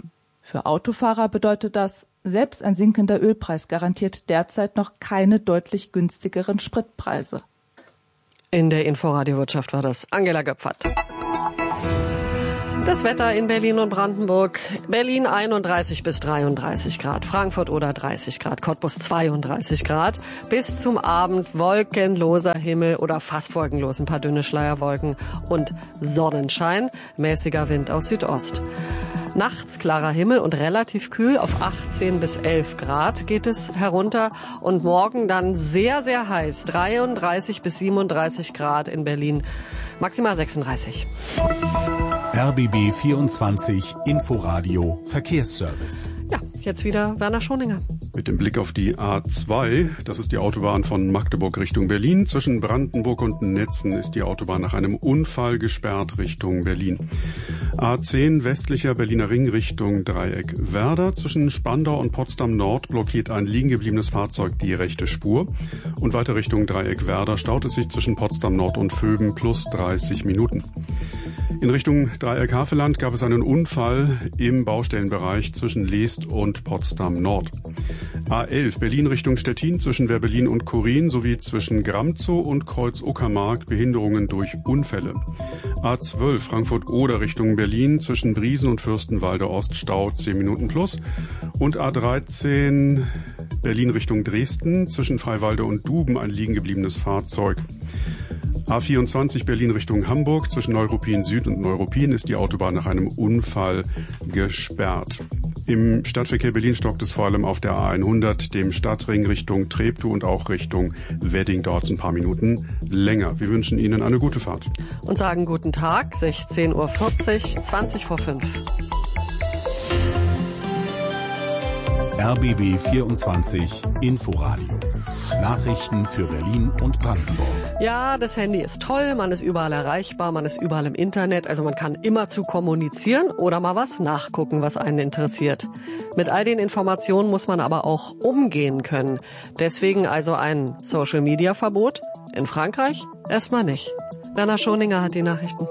Speaker 3: Für Autofahrer bedeutet das, selbst ein sinkender Ölpreis garantiert derzeit noch keine deutlich günstigeren Spritpreise.
Speaker 2: In der Inforadio-Wirtschaft war das Angela Göpfert. Das Wetter in Berlin und Brandenburg. Berlin 31 bis 33 Grad, Frankfurt oder 30 Grad, Cottbus 32 Grad. Bis zum Abend wolkenloser Himmel oder fast wolkenlos, ein paar dünne Schleierwolken und Sonnenschein, mäßiger Wind aus Südost. Nachts klarer Himmel und relativ kühl, auf 18 bis 11 Grad geht es herunter. Und morgen dann sehr, sehr heiß, 33 bis 37 Grad in Berlin, maximal 36.
Speaker 4: RBB 24 Inforadio Verkehrsservice.
Speaker 2: Ja, jetzt wieder Werner Schoninger.
Speaker 10: Mit dem Blick auf die A2, das ist die Autobahn von Magdeburg Richtung Berlin. Zwischen Brandenburg und Netzen ist die Autobahn nach einem Unfall gesperrt Richtung Berlin. A10 westlicher Berliner Ring Richtung Dreieck Werder. Zwischen Spandau und Potsdam Nord blockiert ein liegen gebliebenes Fahrzeug die rechte Spur. Und weiter Richtung Dreieck Werder staut es sich zwischen Potsdam Nord und Vöben plus 30 Minuten. In Richtung Dreieck Havelland gab es einen Unfall im Baustellenbereich zwischen Leest und Potsdam Nord. A11 Berlin Richtung Stettin zwischen Werbellin und Korin sowie zwischen Gramzow und Kreuz-Uckermark Behinderungen durch Unfälle. A12 Frankfurt-Oder Richtung Berlin zwischen Briesen und Fürstenwalde Ost Stau 10 Minuten plus. Und A13 Berlin Richtung Dresden zwischen Freiwalde und Duben ein liegen gebliebenes Fahrzeug. A24 Berlin Richtung Hamburg zwischen Neuruppin Süd und Neuruppin ist die Autobahn nach einem Unfall gesperrt. Im Stadtverkehr Berlin stockt es vor allem auf der A100, dem Stadtring Richtung Treptow und auch Richtung Wedding. Dauert es ein paar Minuten länger. Wir wünschen Ihnen eine gute Fahrt.
Speaker 2: Und sagen guten Tag, 16:40 Uhr, 20 vor 5.
Speaker 4: RBB 24 Inforadio. Nachrichten für Berlin und Brandenburg.
Speaker 2: Ja, das Handy ist toll, man ist überall erreichbar, man ist überall im Internet, also man kann immerzu kommunizieren oder mal was nachgucken, was einen interessiert. Mit all den Informationen muss man aber auch umgehen können. Deswegen also ein Social-Media-Verbot. In Frankreich erstmal nicht. Werner Schoninger hat die Nachrichten.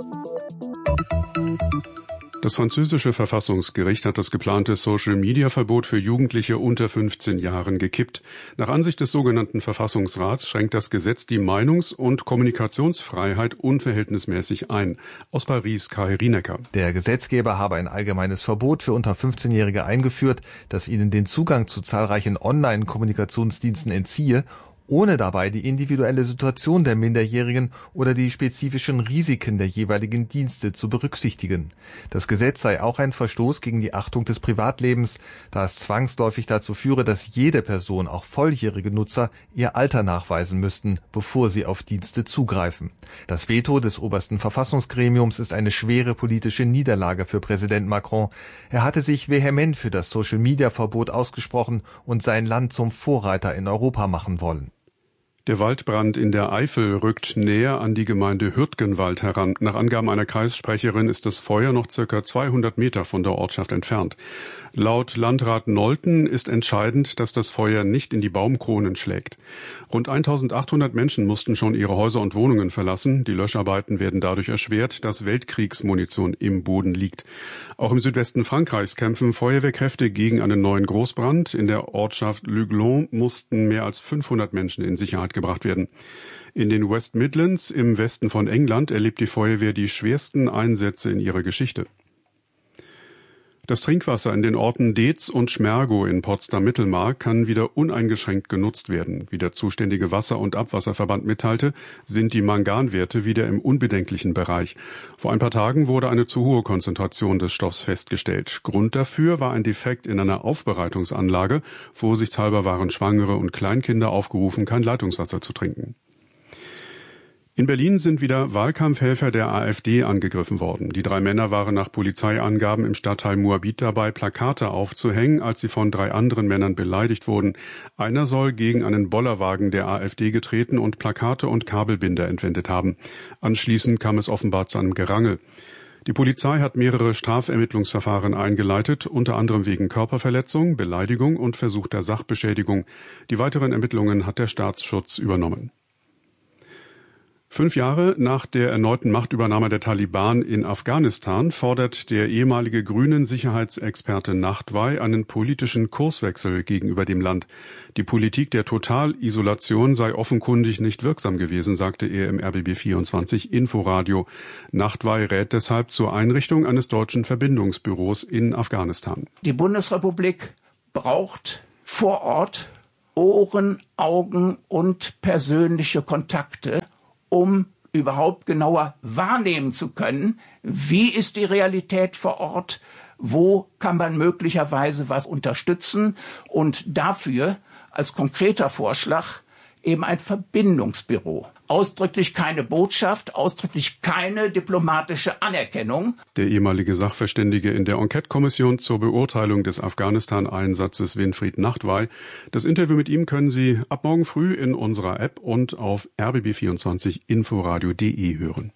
Speaker 10: Das französische Verfassungsgericht hat das geplante Social-Media-Verbot für Jugendliche unter 15 Jahren gekippt. Nach Ansicht des sogenannten Verfassungsrats schränkt das Gesetz die Meinungs- und Kommunikationsfreiheit unverhältnismäßig ein. Aus Paris, Kai Rienecker.
Speaker 6: Der Gesetzgeber habe ein allgemeines Verbot für unter 15-Jährige eingeführt, das ihnen den Zugang zu zahlreichen Online-Kommunikationsdiensten entziehe, ohne dabei die individuelle Situation der Minderjährigen oder die spezifischen Risiken der jeweiligen Dienste zu berücksichtigen. Das Gesetz sei auch ein Verstoß gegen die Achtung des Privatlebens, da es zwangsläufig dazu führe, dass jede Person, auch volljährige Nutzer, ihr Alter nachweisen müssten, bevor sie auf Dienste zugreifen. Das Veto des obersten Verfassungsgremiums ist eine schwere politische Niederlage für Präsident Macron. Er hatte sich vehement für das Social-Media-Verbot ausgesprochen und sein Land zum Vorreiter in Europa machen wollen.
Speaker 10: Der Waldbrand in der Eifel rückt näher an die Gemeinde Hürtgenwald heran. Nach Angaben einer Kreissprecherin ist das Feuer noch ca. 200 Meter von der Ortschaft entfernt. Laut Landrat Nolten ist entscheidend, dass das Feuer nicht in die Baumkronen schlägt. Rund 1800 Menschen mussten schon ihre Häuser und Wohnungen verlassen. Die Löscharbeiten werden dadurch erschwert, dass Weltkriegsmunition im Boden liegt. Auch im Südwesten Frankreichs kämpfen Feuerwehrkräfte gegen einen neuen Großbrand. In der Ortschaft Luglon mussten mehr als 500 Menschen in Sicherheit gebracht werden. In den West Midlands im Westen von England erlebt die Feuerwehr die schwersten Einsätze in ihrer Geschichte. Das Trinkwasser in den Orten Deetz und Schmergow in Potsdam-Mittelmark kann wieder uneingeschränkt genutzt werden. Wie der zuständige Wasser- und Abwasserverband mitteilte, sind die Manganwerte wieder im unbedenklichen Bereich. Vor ein paar Tagen wurde eine zu hohe Konzentration des Stoffs festgestellt. Grund dafür war ein Defekt in einer Aufbereitungsanlage. Vorsichtshalber waren Schwangere und Kleinkinder aufgerufen, kein Leitungswasser zu trinken. In Berlin sind wieder Wahlkampfhelfer der AfD angegriffen worden. Die 3 Männer waren nach Polizeiangaben im Stadtteil Moabit dabei, Plakate aufzuhängen, als sie von 3 anderen Männern beleidigt wurden. Einer soll gegen einen Bollerwagen der AfD getreten und Plakate und Kabelbinder entwendet haben. Anschließend kam es offenbar zu einem Gerangel. Die Polizei hat mehrere Strafermittlungsverfahren eingeleitet, unter anderem wegen Körperverletzung, Beleidigung und versuchter Sachbeschädigung. Die weiteren Ermittlungen hat der Staatsschutz übernommen. 5 Jahre nach der erneuten Machtübernahme der Taliban in Afghanistan fordert der ehemalige grünen Sicherheitsexperte Nachtwey einen politischen Kurswechsel gegenüber dem Land. Die Politik der Totalisolation sei offenkundig nicht wirksam gewesen, sagte er im RBB24 Inforadio. Nachtwey rät deshalb zur Einrichtung eines deutschen Verbindungsbüros in Afghanistan.
Speaker 7: Die Bundesrepublik braucht vor Ort Ohren, Augen und persönliche Kontakte, um überhaupt genauer wahrnehmen zu können, wie ist die Realität vor Ort, wo kann man möglicherweise was unterstützen und dafür als konkreter Vorschlag eben ein Verbindungsbüro. Ausdrücklich keine Botschaft, ausdrücklich keine diplomatische Anerkennung.
Speaker 10: Der ehemalige Sachverständige in der Enquete-Kommission zur Beurteilung des Afghanistan-Einsatzes Winfried Nachtwey. Das Interview mit ihm können Sie ab morgen früh in unserer App und auf rbb24inforadio.de hören.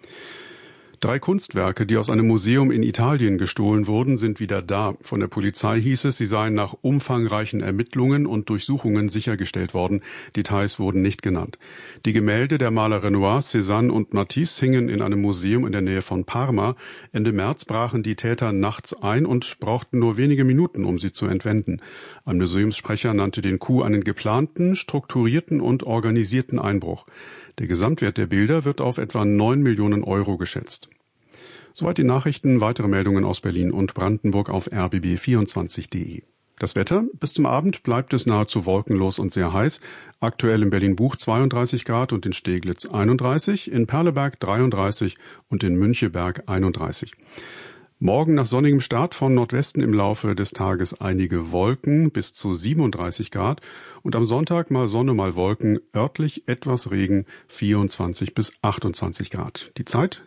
Speaker 10: 3 Kunstwerke, die aus einem Museum in Italien gestohlen wurden, sind wieder da. Von der Polizei hieß es, sie seien nach umfangreichen Ermittlungen und Durchsuchungen sichergestellt worden. Details wurden nicht genannt. Die Gemälde der Maler Renoir, Cézanne und Matisse hingen in einem Museum in der Nähe von Parma. Ende März brachen die Täter nachts ein und brauchten nur wenige Minuten, um sie zu entwenden. Ein Museumssprecher nannte den Coup einen geplanten, strukturierten und organisierten Einbruch. Der Gesamtwert der Bilder wird auf etwa 9 Millionen Euro geschätzt. Soweit die Nachrichten. Weitere Meldungen aus Berlin und Brandenburg auf rbb24.de. Das Wetter. Bis zum Abend bleibt es nahezu wolkenlos und sehr heiß. Aktuell in Berlin-Buch 32 Grad und in Steglitz 31, in Perleberg 33 und in Müncheberg 31. Morgen nach sonnigem Start von Nordwesten im Laufe des Tages einige Wolken bis zu 37 Grad und am Sonntag mal Sonne, mal Wolken, örtlich etwas Regen, 24 bis 28 Grad. Die Zeit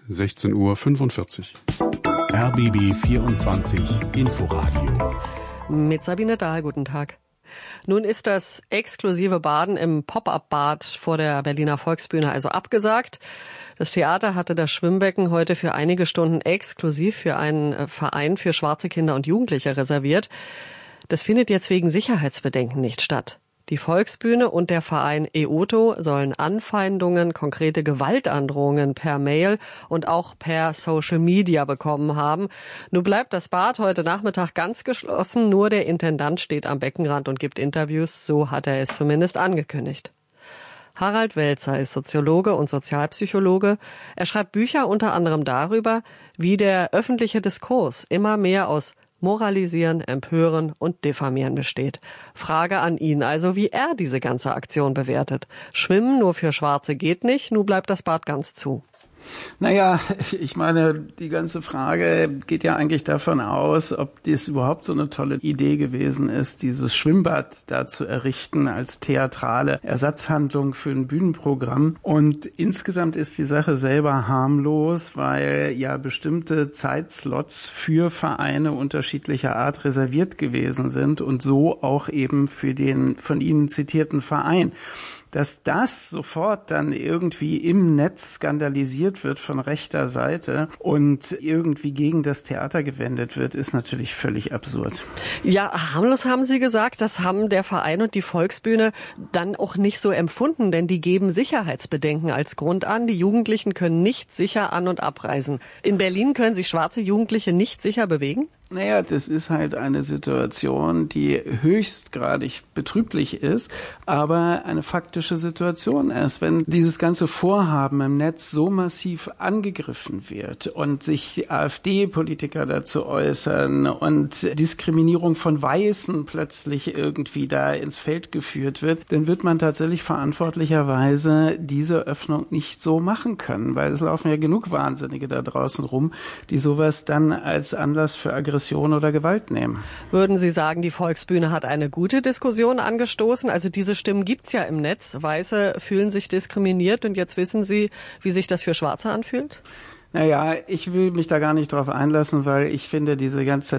Speaker 10: 16:45 Uhr.
Speaker 4: RBB 24 Inforadio.
Speaker 2: Mit Sabine Dahl, guten Tag. Nun ist das exklusive Baden im Pop-up-Bad vor der Berliner Volksbühne also abgesagt. Das Theater hatte das Schwimmbecken heute für einige Stunden exklusiv für einen Verein für schwarze Kinder und Jugendliche reserviert. Das findet jetzt wegen Sicherheitsbedenken nicht statt. Die Volksbühne und der Verein EOTO sollen Anfeindungen, konkrete Gewaltandrohungen per Mail und auch per Social Media bekommen haben. Nun bleibt das Bad heute Nachmittag ganz geschlossen. Nur der Intendant steht am Beckenrand und gibt Interviews. So hat er es zumindest angekündigt. Harald Welzer ist Soziologe und Sozialpsychologe. Er schreibt Bücher unter anderem darüber, wie der öffentliche Diskurs immer mehr aus Moralisieren, Empören und Diffamieren besteht. Frage an ihn also, wie er diese ganze Aktion bewertet. Schwimmen nur für Schwarze geht nicht, nun bleibt das Bad ganz zu.
Speaker 8: Naja, ich meine, die ganze Frage geht ja eigentlich davon aus, ob das überhaupt so eine tolle Idee gewesen ist, dieses Schwimmbad da zu errichten als theatrale Ersatzhandlung für ein Bühnenprogramm. Und insgesamt ist die Sache selber harmlos, weil ja bestimmte Zeitslots für Vereine unterschiedlicher Art reserviert gewesen sind und so auch eben für den von Ihnen zitierten Verein. Dass das sofort dann irgendwie im Netz skandalisiert wird von rechter Seite und irgendwie gegen das Theater gewendet wird, ist natürlich völlig absurd.
Speaker 2: Ja, harmlos haben Sie gesagt, das haben der Verein und die Volksbühne dann auch nicht so empfunden, denn die geben Sicherheitsbedenken als Grund an. Die Jugendlichen können nicht sicher an- und abreisen. In Berlin können sich schwarze Jugendliche nicht sicher bewegen?
Speaker 8: Naja, das ist halt eine Situation, die höchstgradig betrüblich ist, aber eine faktische Situation ist. Wenn dieses ganze Vorhaben im Netz so massiv angegriffen wird und sich die AfD-Politiker dazu äußern und Diskriminierung von Weißen plötzlich irgendwie da ins Feld geführt wird, dann wird man tatsächlich verantwortlicherweise diese Öffnung nicht so machen können, weil es laufen ja genug Wahnsinnige da draußen rum, die sowas dann als Anlass für Aggression oder Gewalt nehmen.
Speaker 2: Würden Sie sagen, die Volksbühne hat eine gute Diskussion angestoßen? Also diese Stimmen gibt's ja im Netz. Weiße fühlen sich diskriminiert und jetzt wissen Sie, wie sich das für Schwarze anfühlt?
Speaker 8: Naja, ich will mich da gar nicht drauf einlassen, weil ich finde diese ganze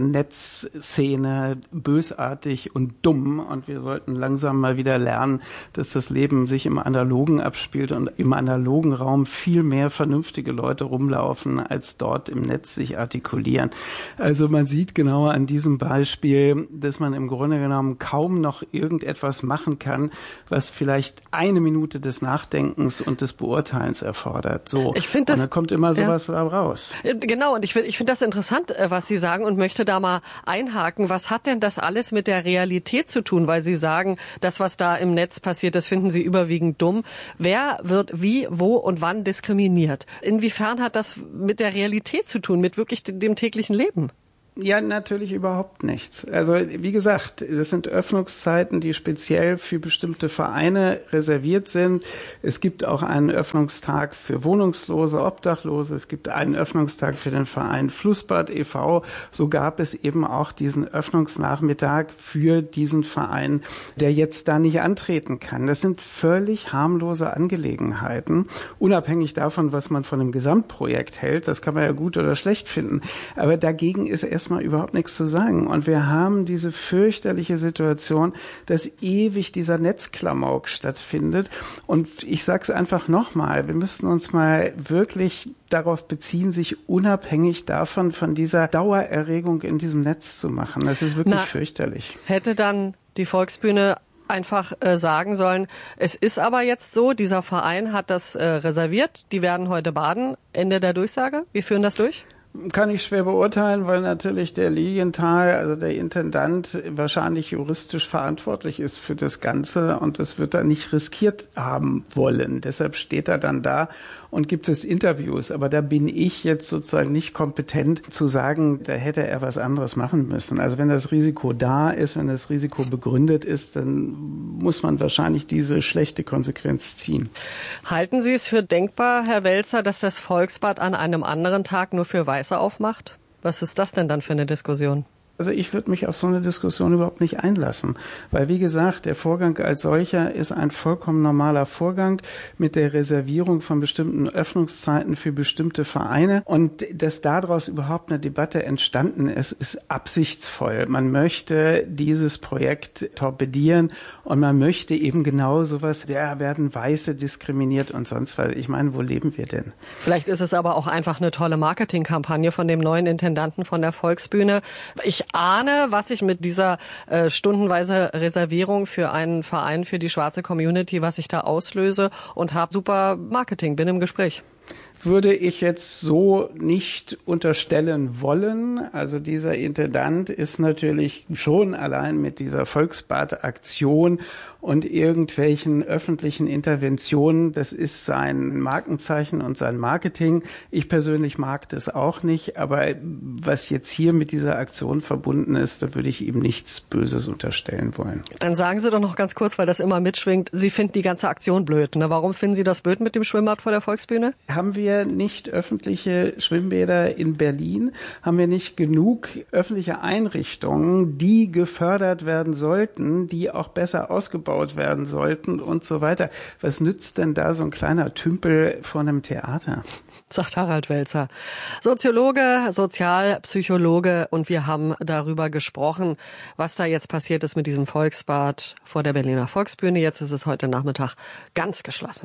Speaker 8: Netzszene bösartig und dumm und wir sollten langsam mal wieder lernen, dass das Leben sich im Analogen abspielt und im analogen Raum viel mehr vernünftige Leute rumlaufen, als dort im Netz sich artikulieren. Also man sieht genau an diesem Beispiel, dass man im Grunde genommen kaum noch irgendetwas machen kann, was vielleicht eine Minute des Nachdenkens und des Beurteilens erfordert. So.
Speaker 2: Ich finde das,
Speaker 8: und dann kommt immer sowas raus.
Speaker 2: Genau, und ich finde das interessant, was Sie sagen und möchte da mal einhaken. Was hat denn das alles mit der Realität zu tun? Weil Sie sagen, das, was da im Netz passiert, das finden Sie überwiegend dumm. Wer wird wie, wo und wann diskriminiert? Inwiefern hat das mit der Realität zu tun, mit wirklich dem täglichen Leben?
Speaker 8: Ja, natürlich überhaupt nichts. Also wie gesagt, das sind Öffnungszeiten, die speziell für bestimmte Vereine reserviert sind. Es gibt auch einen Öffnungstag für Wohnungslose, Obdachlose. Es gibt einen Öffnungstag für den Verein Flussbad e.V. So gab es eben auch diesen Öffnungsnachmittag für diesen Verein, der jetzt da nicht antreten kann. Das sind völlig harmlose Angelegenheiten, unabhängig davon, was man von dem Gesamtprojekt hält. Das kann man ja gut oder schlecht finden. Aber dagegen ist erstmal überhaupt nichts zu sagen. Und wir haben diese fürchterliche Situation, dass ewig dieser Netzklamauk stattfindet. Und ich sage es einfach nochmal, wir müssen uns mal wirklich darauf beziehen, sich unabhängig davon von dieser Dauererregung in diesem Netz zu machen. Das ist wirklich fürchterlich.
Speaker 2: Hätte dann die Volksbühne einfach sagen sollen, es ist aber jetzt so, dieser Verein hat das reserviert, die werden heute baden. Ende der Durchsage. Wir führen das durch?
Speaker 8: Kann ich schwer beurteilen, weil natürlich der Lilienthal, also der Intendant, wahrscheinlich juristisch verantwortlich ist für das Ganze und das wird er nicht riskiert haben wollen. Deshalb steht er dann da und gibt es Interviews. Aber da bin ich jetzt sozusagen nicht kompetent zu sagen, da hätte er was anderes machen müssen. Also wenn das Risiko da ist, wenn das Risiko begründet ist, dann muss man wahrscheinlich diese schlechte Konsequenz ziehen.
Speaker 2: Halten Sie es für denkbar, Herr Welzer, dass das Volksbad an einem anderen Tag nur für Weiße aufmacht? Was ist das denn dann für eine Diskussion?
Speaker 8: Also ich würde mich auf so eine Diskussion überhaupt nicht einlassen, weil wie gesagt, der Vorgang als solcher ist ein vollkommen normaler Vorgang mit der Reservierung von bestimmten Öffnungszeiten für bestimmte Vereine und dass daraus überhaupt eine Debatte entstanden ist, ist absichtsvoll. Man möchte dieses Projekt torpedieren und man möchte eben genau sowas, da werden Weiße diskriminiert und sonst was. Ich meine, wo leben wir denn?
Speaker 2: Vielleicht ist es aber auch einfach eine tolle Marketingkampagne von dem neuen Intendanten von der Volksbühne. Ich ahne, was ich mit dieser stundenweise Reservierung für einen Verein für die schwarze Community, was ich da auslöse und habe super Marketing, bin im Gespräch.
Speaker 8: Würde ich jetzt so nicht unterstellen wollen. Also dieser Intendant ist natürlich schon allein mit dieser Volksbad-Aktion und irgendwelchen öffentlichen Interventionen, das ist sein Markenzeichen und sein Marketing. Ich persönlich mag das auch nicht, aber was jetzt hier mit dieser Aktion verbunden ist, da würde ich ihm nichts Böses unterstellen wollen.
Speaker 2: Dann sagen Sie doch noch ganz kurz, weil das immer mitschwingt, Sie finden die ganze Aktion blöd. Ne? Warum finden Sie das blöd mit dem Schwimmbad vor der Volksbühne?
Speaker 8: Haben wir nicht öffentliche Schwimmbäder in Berlin? Haben wir nicht genug öffentliche Einrichtungen, die gefördert werden sollten, die auch besser ausgebaut werden sollten und so weiter? Was nützt denn da so ein kleiner Tümpel von einem Theater?
Speaker 2: Sagt Harald Welzer. Soziologe, Sozialpsychologe und wir haben darüber gesprochen, was da jetzt passiert ist mit diesem Volksbad vor der Berliner Volksbühne. Jetzt ist es heute Nachmittag ganz geschlossen.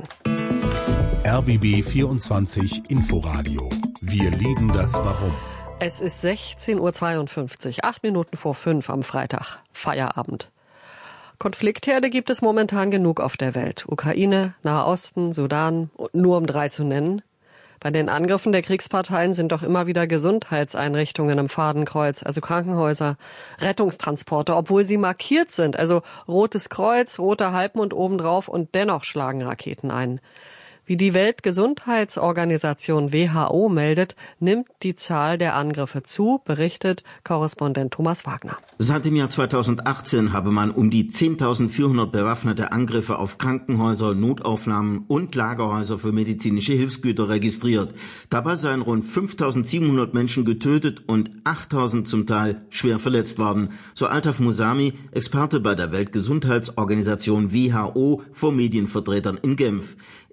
Speaker 4: RBB 24 Inforadio. Wir lieben das Warum.
Speaker 2: Es ist 16:52 Uhr, 8 Minuten vor 5 am Freitag, Feierabend. Konfliktherde gibt es momentan genug auf der Welt. Ukraine, Nahe Osten, Sudan, nur um 3 zu nennen. Bei den Angriffen der Kriegsparteien sind doch immer wieder Gesundheitseinrichtungen im Fadenkreuz, also Krankenhäuser, Rettungstransporte, obwohl sie markiert sind, also Rotes Kreuz, roter Halbmond obendrauf und dennoch schlagen Raketen ein. Wie die Weltgesundheitsorganisation WHO meldet, nimmt die Zahl der Angriffe zu, berichtet Korrespondent Thomas Wagner.
Speaker 9: Seit dem Jahr 2018 habe man um die 10.400 bewaffnete Angriffe auf Krankenhäuser, Notaufnahmen und Lagerhäuser für medizinische Hilfsgüter registriert. Dabei seien rund 5.700 Menschen getötet und 8.000 zum Teil schwer verletzt worden, so Altaf Musami, Experte bei der Weltgesundheitsorganisation WHO, vor Medienvertretern in Genf. Er sprach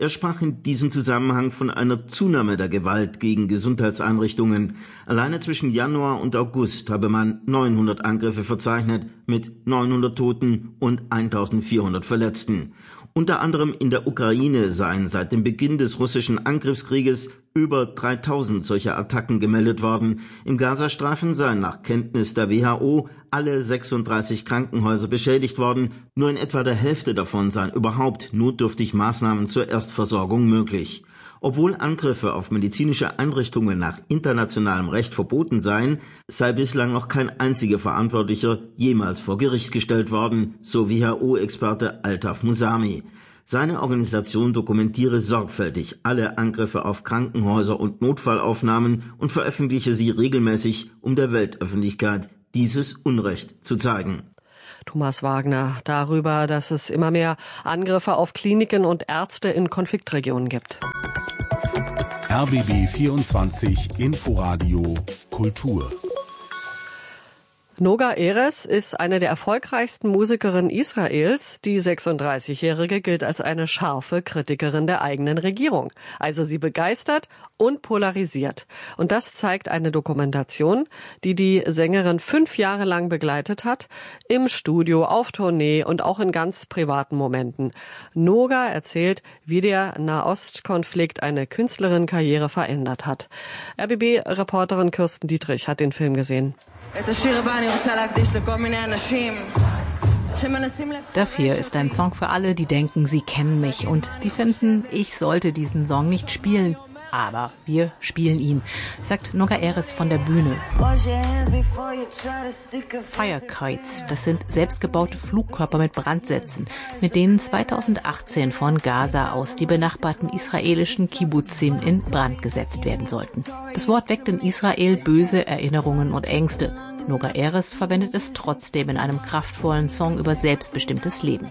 Speaker 9: in diesem Zusammenhang von einer Zunahme der Gewalt gegen Gesundheitseinrichtungen. Alleine zwischen Januar und August habe man 900 Angriffe verzeichnet mit 900 Toten und 1400 Verletzten. Unter anderem in der Ukraine seien seit dem Beginn des russischen Angriffskrieges über 3000 solcher Attacken gemeldet worden. Im Gazastreifen seien nach Kenntnis der WHO alle 36 Krankenhäuser beschädigt worden. Nur in etwa der Hälfte davon seien überhaupt notdürftig Maßnahmen zur Erstversorgung möglich. Obwohl Angriffe auf medizinische Einrichtungen nach internationalem Recht verboten seien, sei bislang noch kein einziger Verantwortlicher jemals vor Gericht gestellt worden, so WHO-Experte Altaf Musami. Seine Organisation dokumentiere sorgfältig alle Angriffe auf Krankenhäuser und Notfallaufnahmen und veröffentliche sie regelmäßig, um der Weltöffentlichkeit dieses Unrecht zu zeigen.
Speaker 2: Thomas Wagner darüber, dass es immer mehr Angriffe auf Kliniken und Ärzte in Konfliktregionen gibt.
Speaker 4: RBB 24 Inforadio Kultur.
Speaker 2: Noga Erez ist eine der erfolgreichsten Musikerinnen Israels. Die 36-Jährige gilt als eine scharfe Kritikerin der eigenen Regierung. Also sie begeistert und polarisiert. Und das zeigt eine Dokumentation, die die Sängerin 5 Jahre lang begleitet hat, im Studio, auf Tournee und auch in ganz privaten Momenten. Noga erzählt, wie der Nahostkonflikt eine Künstlerin-Karriere verändert hat. RBB-Reporterin Kirsten Dietrich hat den Film gesehen.
Speaker 11: Das hier ist ein Song für alle, die denken, sie kennen mich und die finden, ich sollte diesen Song nicht spielen. Aber wir spielen ihn, sagt Noga Erez von der Bühne. Firekites, das sind selbstgebaute Flugkörper mit Brandsätzen, mit denen 2018 von Gaza aus die benachbarten israelischen Kibbutzim in Brand gesetzt werden sollten. Das Wort weckt in Israel böse Erinnerungen und Ängste. Noga Erez verwendet es trotzdem in einem kraftvollen Song über selbstbestimmtes Leben.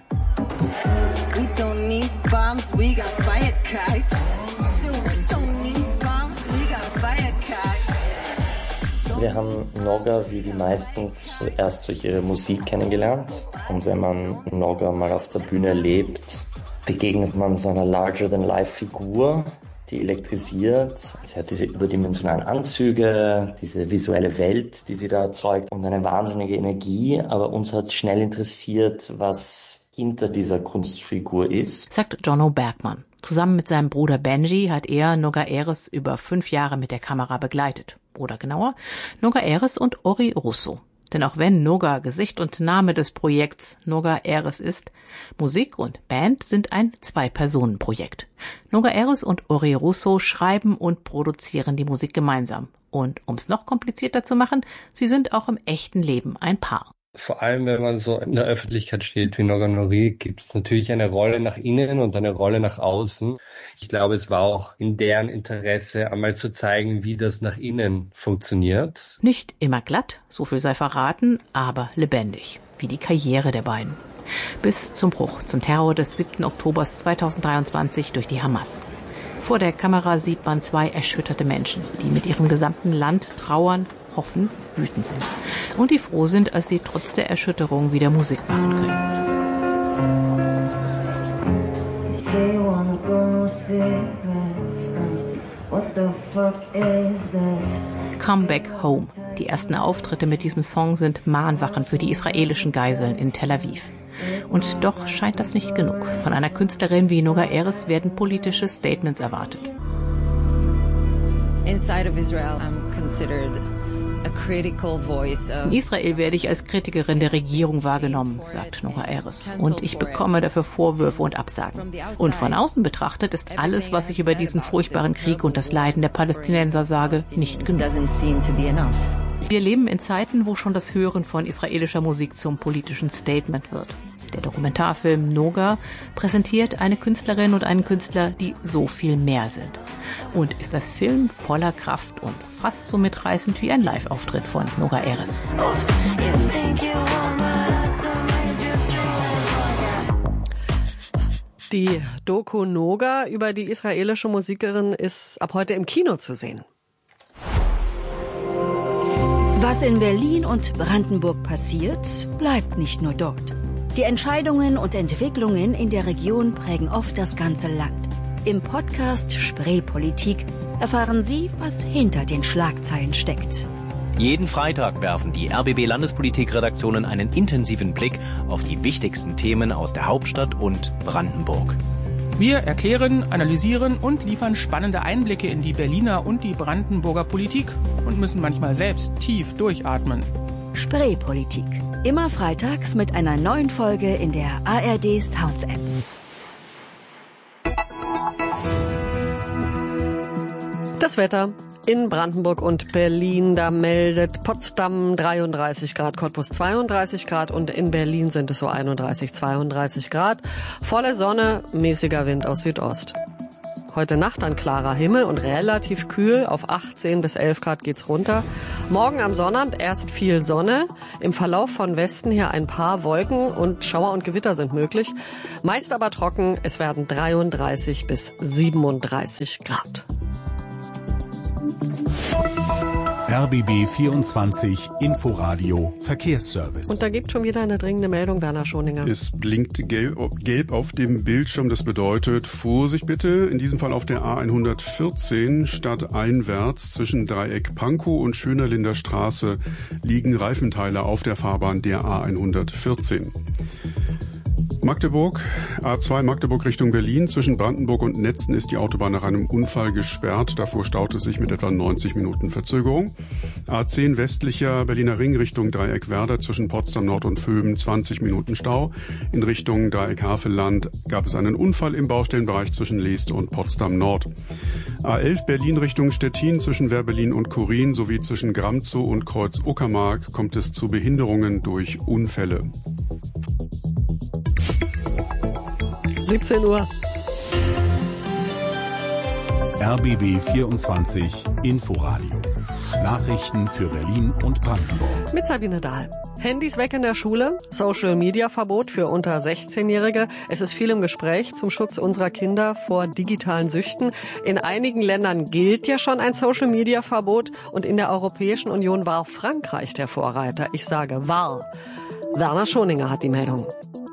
Speaker 12: Wir haben Noga wie die meisten zuerst durch ihre Musik kennengelernt. Und wenn man Noga mal auf der Bühne erlebt, begegnet man so einer Larger-than-Life-Figur, die elektrisiert. Sie hat diese überdimensionalen Anzüge, diese visuelle Welt, die sie da erzeugt und eine wahnsinnige Energie. Aber uns hat schnell interessiert, was hinter dieser Kunstfigur ist,
Speaker 11: sagt Jono Bergmann. Zusammen mit seinem Bruder Benji hat er Noga Erez über 5 Jahre mit der Kamera begleitet. Oder genauer, Noga Erez und Ori Russo. Denn auch wenn Noga Gesicht und Name des Projekts Noga Erez ist, Musik und Band sind ein 2-Personen-Projekt. Noga Erez und Ori Russo schreiben und produzieren die Musik gemeinsam. Und um es noch komplizierter zu machen, sie sind auch im echten Leben ein Paar.
Speaker 15: Vor allem, wenn man so in der Öffentlichkeit steht wie Noga Nory, gibt es natürlich eine Rolle nach innen und eine Rolle nach außen. Ich glaube, es war auch in deren Interesse, einmal zu zeigen, wie das nach innen funktioniert.
Speaker 11: Nicht immer glatt, so viel sei verraten, aber lebendig, wie die Karriere der beiden. Bis zum Bruch, zum Terror des 7. Oktober 2023 durch die Hamas. Vor der Kamera sieht man 2 erschütterte Menschen, die mit ihrem gesamten Land trauern, hoffen, wütend sind. Und die froh sind, als sie trotz der Erschütterung wieder Musik machen können. Come Back Home. Die ersten Auftritte mit diesem Song sind Mahnwachen für die israelischen Geiseln in Tel Aviv. Und doch scheint das nicht genug. Von einer Künstlerin wie Noga Erez werden politische Statements erwartet.
Speaker 16: Inside of Israel, I'm considered a critical voice of...
Speaker 11: In Israel werde ich als Kritikerin der Regierung wahrgenommen, sagt Noga Erez. Und ich bekomme dafür Vorwürfe und Absagen. Und von außen betrachtet ist alles, was ich über diesen furchtbaren Krieg und das Leiden der Palästinenser sage, nicht genug. Wir leben in Zeiten, wo schon das Hören von israelischer Musik zum politischen Statement wird. Der Dokumentarfilm Noga präsentiert eine Künstlerin und einen Künstler, die so viel mehr sind. Und ist das Film voller Kraft und fast so mitreißend wie ein Live-Auftritt von Noga Erez.
Speaker 2: Die Doku Noga über die israelische Musikerin ist ab heute im Kino zu sehen.
Speaker 25: Was in Berlin und Brandenburg passiert, bleibt nicht nur dort. Die Entscheidungen und Entwicklungen in der Region prägen oft das ganze Land. Im Podcast Spreepolitik erfahren Sie, was hinter den Schlagzeilen steckt.
Speaker 13: Jeden Freitag werfen die RBB-Landespolitik-Redaktionen einen intensiven Blick auf die wichtigsten Themen aus der Hauptstadt und Brandenburg.
Speaker 14: Wir erklären, analysieren und liefern spannende Einblicke in die Berliner und die Brandenburger Politik und müssen manchmal selbst tief durchatmen.
Speaker 25: Spreepolitik. Immer freitags mit einer neuen Folge in der ARD Sounds App.
Speaker 2: Das Wetter. In Brandenburg und Berlin, da meldet Potsdam 33 Grad, Cottbus 32 Grad und in Berlin sind es so 31, 32 Grad. Volle Sonne, mäßiger Wind aus Südost. Heute Nacht ein klarer Himmel und relativ kühl, auf 18 bis 11 Grad geht's runter. Morgen am Sonnabend erst viel Sonne, im Verlauf von Westen her ein paar Wolken und Schauer und Gewitter sind möglich. Meist aber trocken, es werden 33 bis 37 Grad.
Speaker 4: RBB 24 Inforadio Verkehrsservice.
Speaker 2: Und da gibt schon wieder eine dringende Meldung, Werner Schoninger.
Speaker 10: Es blinkt gelb auf dem Bildschirm. Das bedeutet, Vorsicht bitte, in diesem Fall auf der A114 stadteinwärts zwischen Dreieck Pankow und Schönerlinder Straße liegen Reifenteile auf der Fahrbahn der A114. Magdeburg, A2 Magdeburg Richtung Berlin. Zwischen Brandenburg und Netzen ist die Autobahn nach einem Unfall gesperrt. Davor staut es sich mit etwa 90 Minuten Verzögerung. A10 westlicher Berliner Ring Richtung Dreieck Werder zwischen Potsdam Nord und Vöben 20 Minuten Stau. In Richtung Dreieck Havelland gab es einen Unfall im Baustellenbereich zwischen Leeste und Potsdam Nord. A11 Berlin Richtung Stettin zwischen Wehrberlin und Kurin sowie zwischen Gramzow und Kreuz Uckermark kommt es zu Behinderungen durch Unfälle.
Speaker 2: 17 Uhr.
Speaker 4: RBB 24 Inforadio. Nachrichten für Berlin und Brandenburg.
Speaker 2: Mit Sabine Dahl. Handys weg in der Schule, Social-Media-Verbot für unter 16-Jährige. Es ist viel im Gespräch zum Schutz unserer Kinder vor digitalen Süchten. In einigen Ländern gilt ja schon ein Social-Media-Verbot und in der Europäischen Union war Frankreich der Vorreiter. Ich sage war. Werner Schoninger hat die Meldung.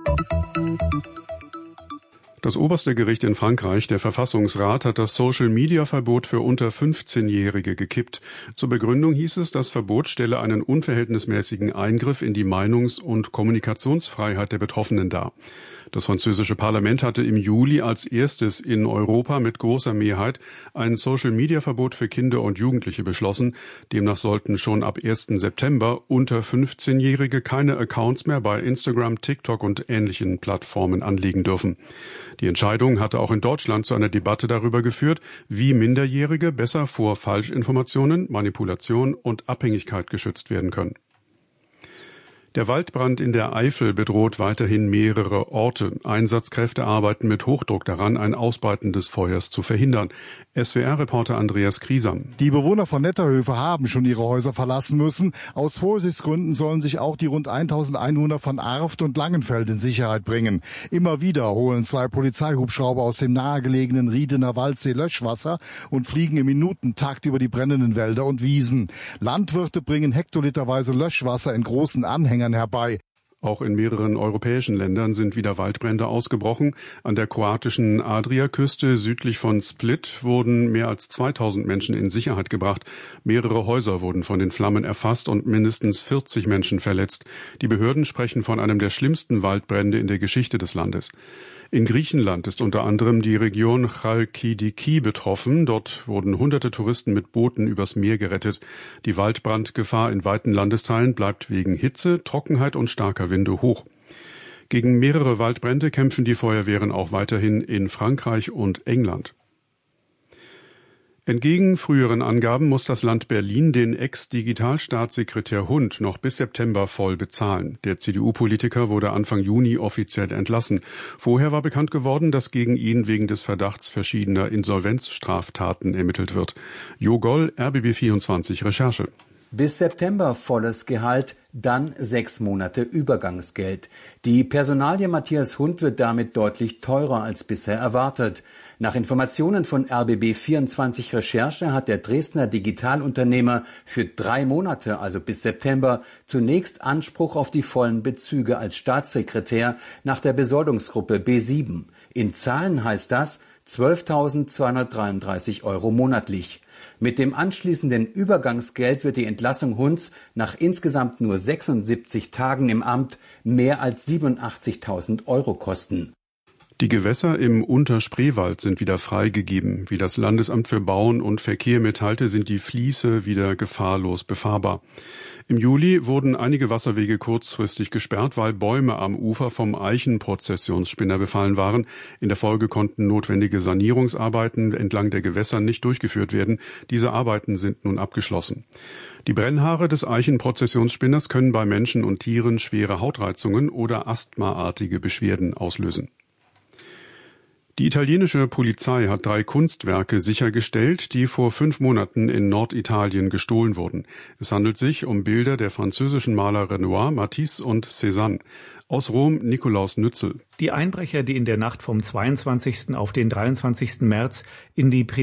Speaker 10: Das oberste Gericht in Frankreich, der Verfassungsrat, hat das Social-Media-Verbot für unter 15-Jährige gekippt. Zur Begründung hieß es, das Verbot stelle einen unverhältnismäßigen Eingriff in die Meinungs- und Kommunikationsfreiheit der Betroffenen dar. Das französische Parlament hatte im Juli als erstes in Europa mit großer Mehrheit ein Social-Media-Verbot für Kinder und Jugendliche beschlossen. Demnach sollten schon ab 1. September unter 15-Jährige keine Accounts mehr bei Instagram, TikTok und ähnlichen Plattformen anlegen dürfen. Die Entscheidung hatte auch in Deutschland zu einer Debatte darüber geführt, wie Minderjährige besser vor Falschinformationen, Manipulation und Abhängigkeit geschützt werden können. Der Waldbrand in der Eifel bedroht weiterhin mehrere Orte. Einsatzkräfte arbeiten mit Hochdruck daran, ein Ausbreiten des Feuers zu verhindern. SWR-Reporter Andreas Kriesam.
Speaker 17: Die Bewohner von Netterhöfe haben schon ihre Häuser verlassen müssen. Aus Vorsichtsgründen sollen sich auch die rund 1100 von Arft und Langenfeld in Sicherheit bringen. Immer wieder holen 2 Polizeihubschrauber aus dem nahegelegenen Riedener Waldsee Löschwasser und fliegen im Minutentakt über die brennenden Wälder und Wiesen. Landwirte bringen hektoliterweise Löschwasser in großen Anhängern herbei.
Speaker 10: Auch in mehreren europäischen Ländern sind wieder Waldbrände ausgebrochen. An der kroatischen Adriaküste südlich von Split wurden mehr als 2000 Menschen in Sicherheit gebracht. Mehrere Häuser wurden von den Flammen erfasst und mindestens 40 Menschen verletzt. Die Behörden sprechen von einem der schlimmsten Waldbrände in der Geschichte des Landes. In Griechenland ist unter anderem die Region Chalkidiki betroffen. Dort wurden hunderte Touristen mit Booten übers Meer gerettet. Die Waldbrandgefahr in weiten Landesteilen bleibt wegen Hitze, Trockenheit und starker Winde hoch. Gegen mehrere Waldbrände kämpfen die Feuerwehren auch weiterhin in Frankreich und England. Entgegen früheren Angaben muss das Land Berlin den Ex-Digitalstaatssekretär Hund noch bis September voll bezahlen. Der CDU-Politiker wurde Anfang Juni offiziell entlassen. Vorher war bekannt geworden, dass gegen ihn wegen des Verdachts verschiedener Insolvenzstraftaten ermittelt wird. Jo Goll, RBB24 Recherche.
Speaker 20: Bis September volles Gehalt, dann 6 Monate Übergangsgeld. Die Personalie Matthias Hund wird damit deutlich teurer als bisher erwartet. Nach Informationen von RBB24 Recherche hat der Dresdner Digitalunternehmer für 3 Monate, also bis September, zunächst Anspruch auf die vollen Bezüge als Staatssekretär nach der Besoldungsgruppe B7. In Zahlen heißt das 12.233 € monatlich. Mit dem anschließenden Übergangsgeld wird die Entlassung Hunds nach insgesamt nur 76 Tagen im Amt mehr als 87.000 € kosten.
Speaker 10: Die Gewässer im Unterspreewald sind wieder freigegeben. Wie das Landesamt für Bauen und Verkehr mitteilte, sind die Fließe wieder gefahrlos befahrbar. Im Juli wurden einige Wasserwege kurzfristig gesperrt, weil Bäume am Ufer vom Eichenprozessionsspinner befallen waren. In der Folge konnten notwendige Sanierungsarbeiten entlang der Gewässer nicht durchgeführt werden. Diese Arbeiten sind nun abgeschlossen. Die Brennhaare des Eichenprozessionsspinners können bei Menschen und Tieren schwere Hautreizungen oder asthmaartige Beschwerden auslösen. Die italienische Polizei hat 3 Kunstwerke sichergestellt, die vor 5 Monaten in Norditalien gestohlen wurden. Es handelt sich um Bilder der französischen Maler Renoir, Matisse und Cézanne. Aus Rom Nikolaus Nützel.
Speaker 1: Die Einbrecher, die in der Nacht vom 22. auf den 23. März in die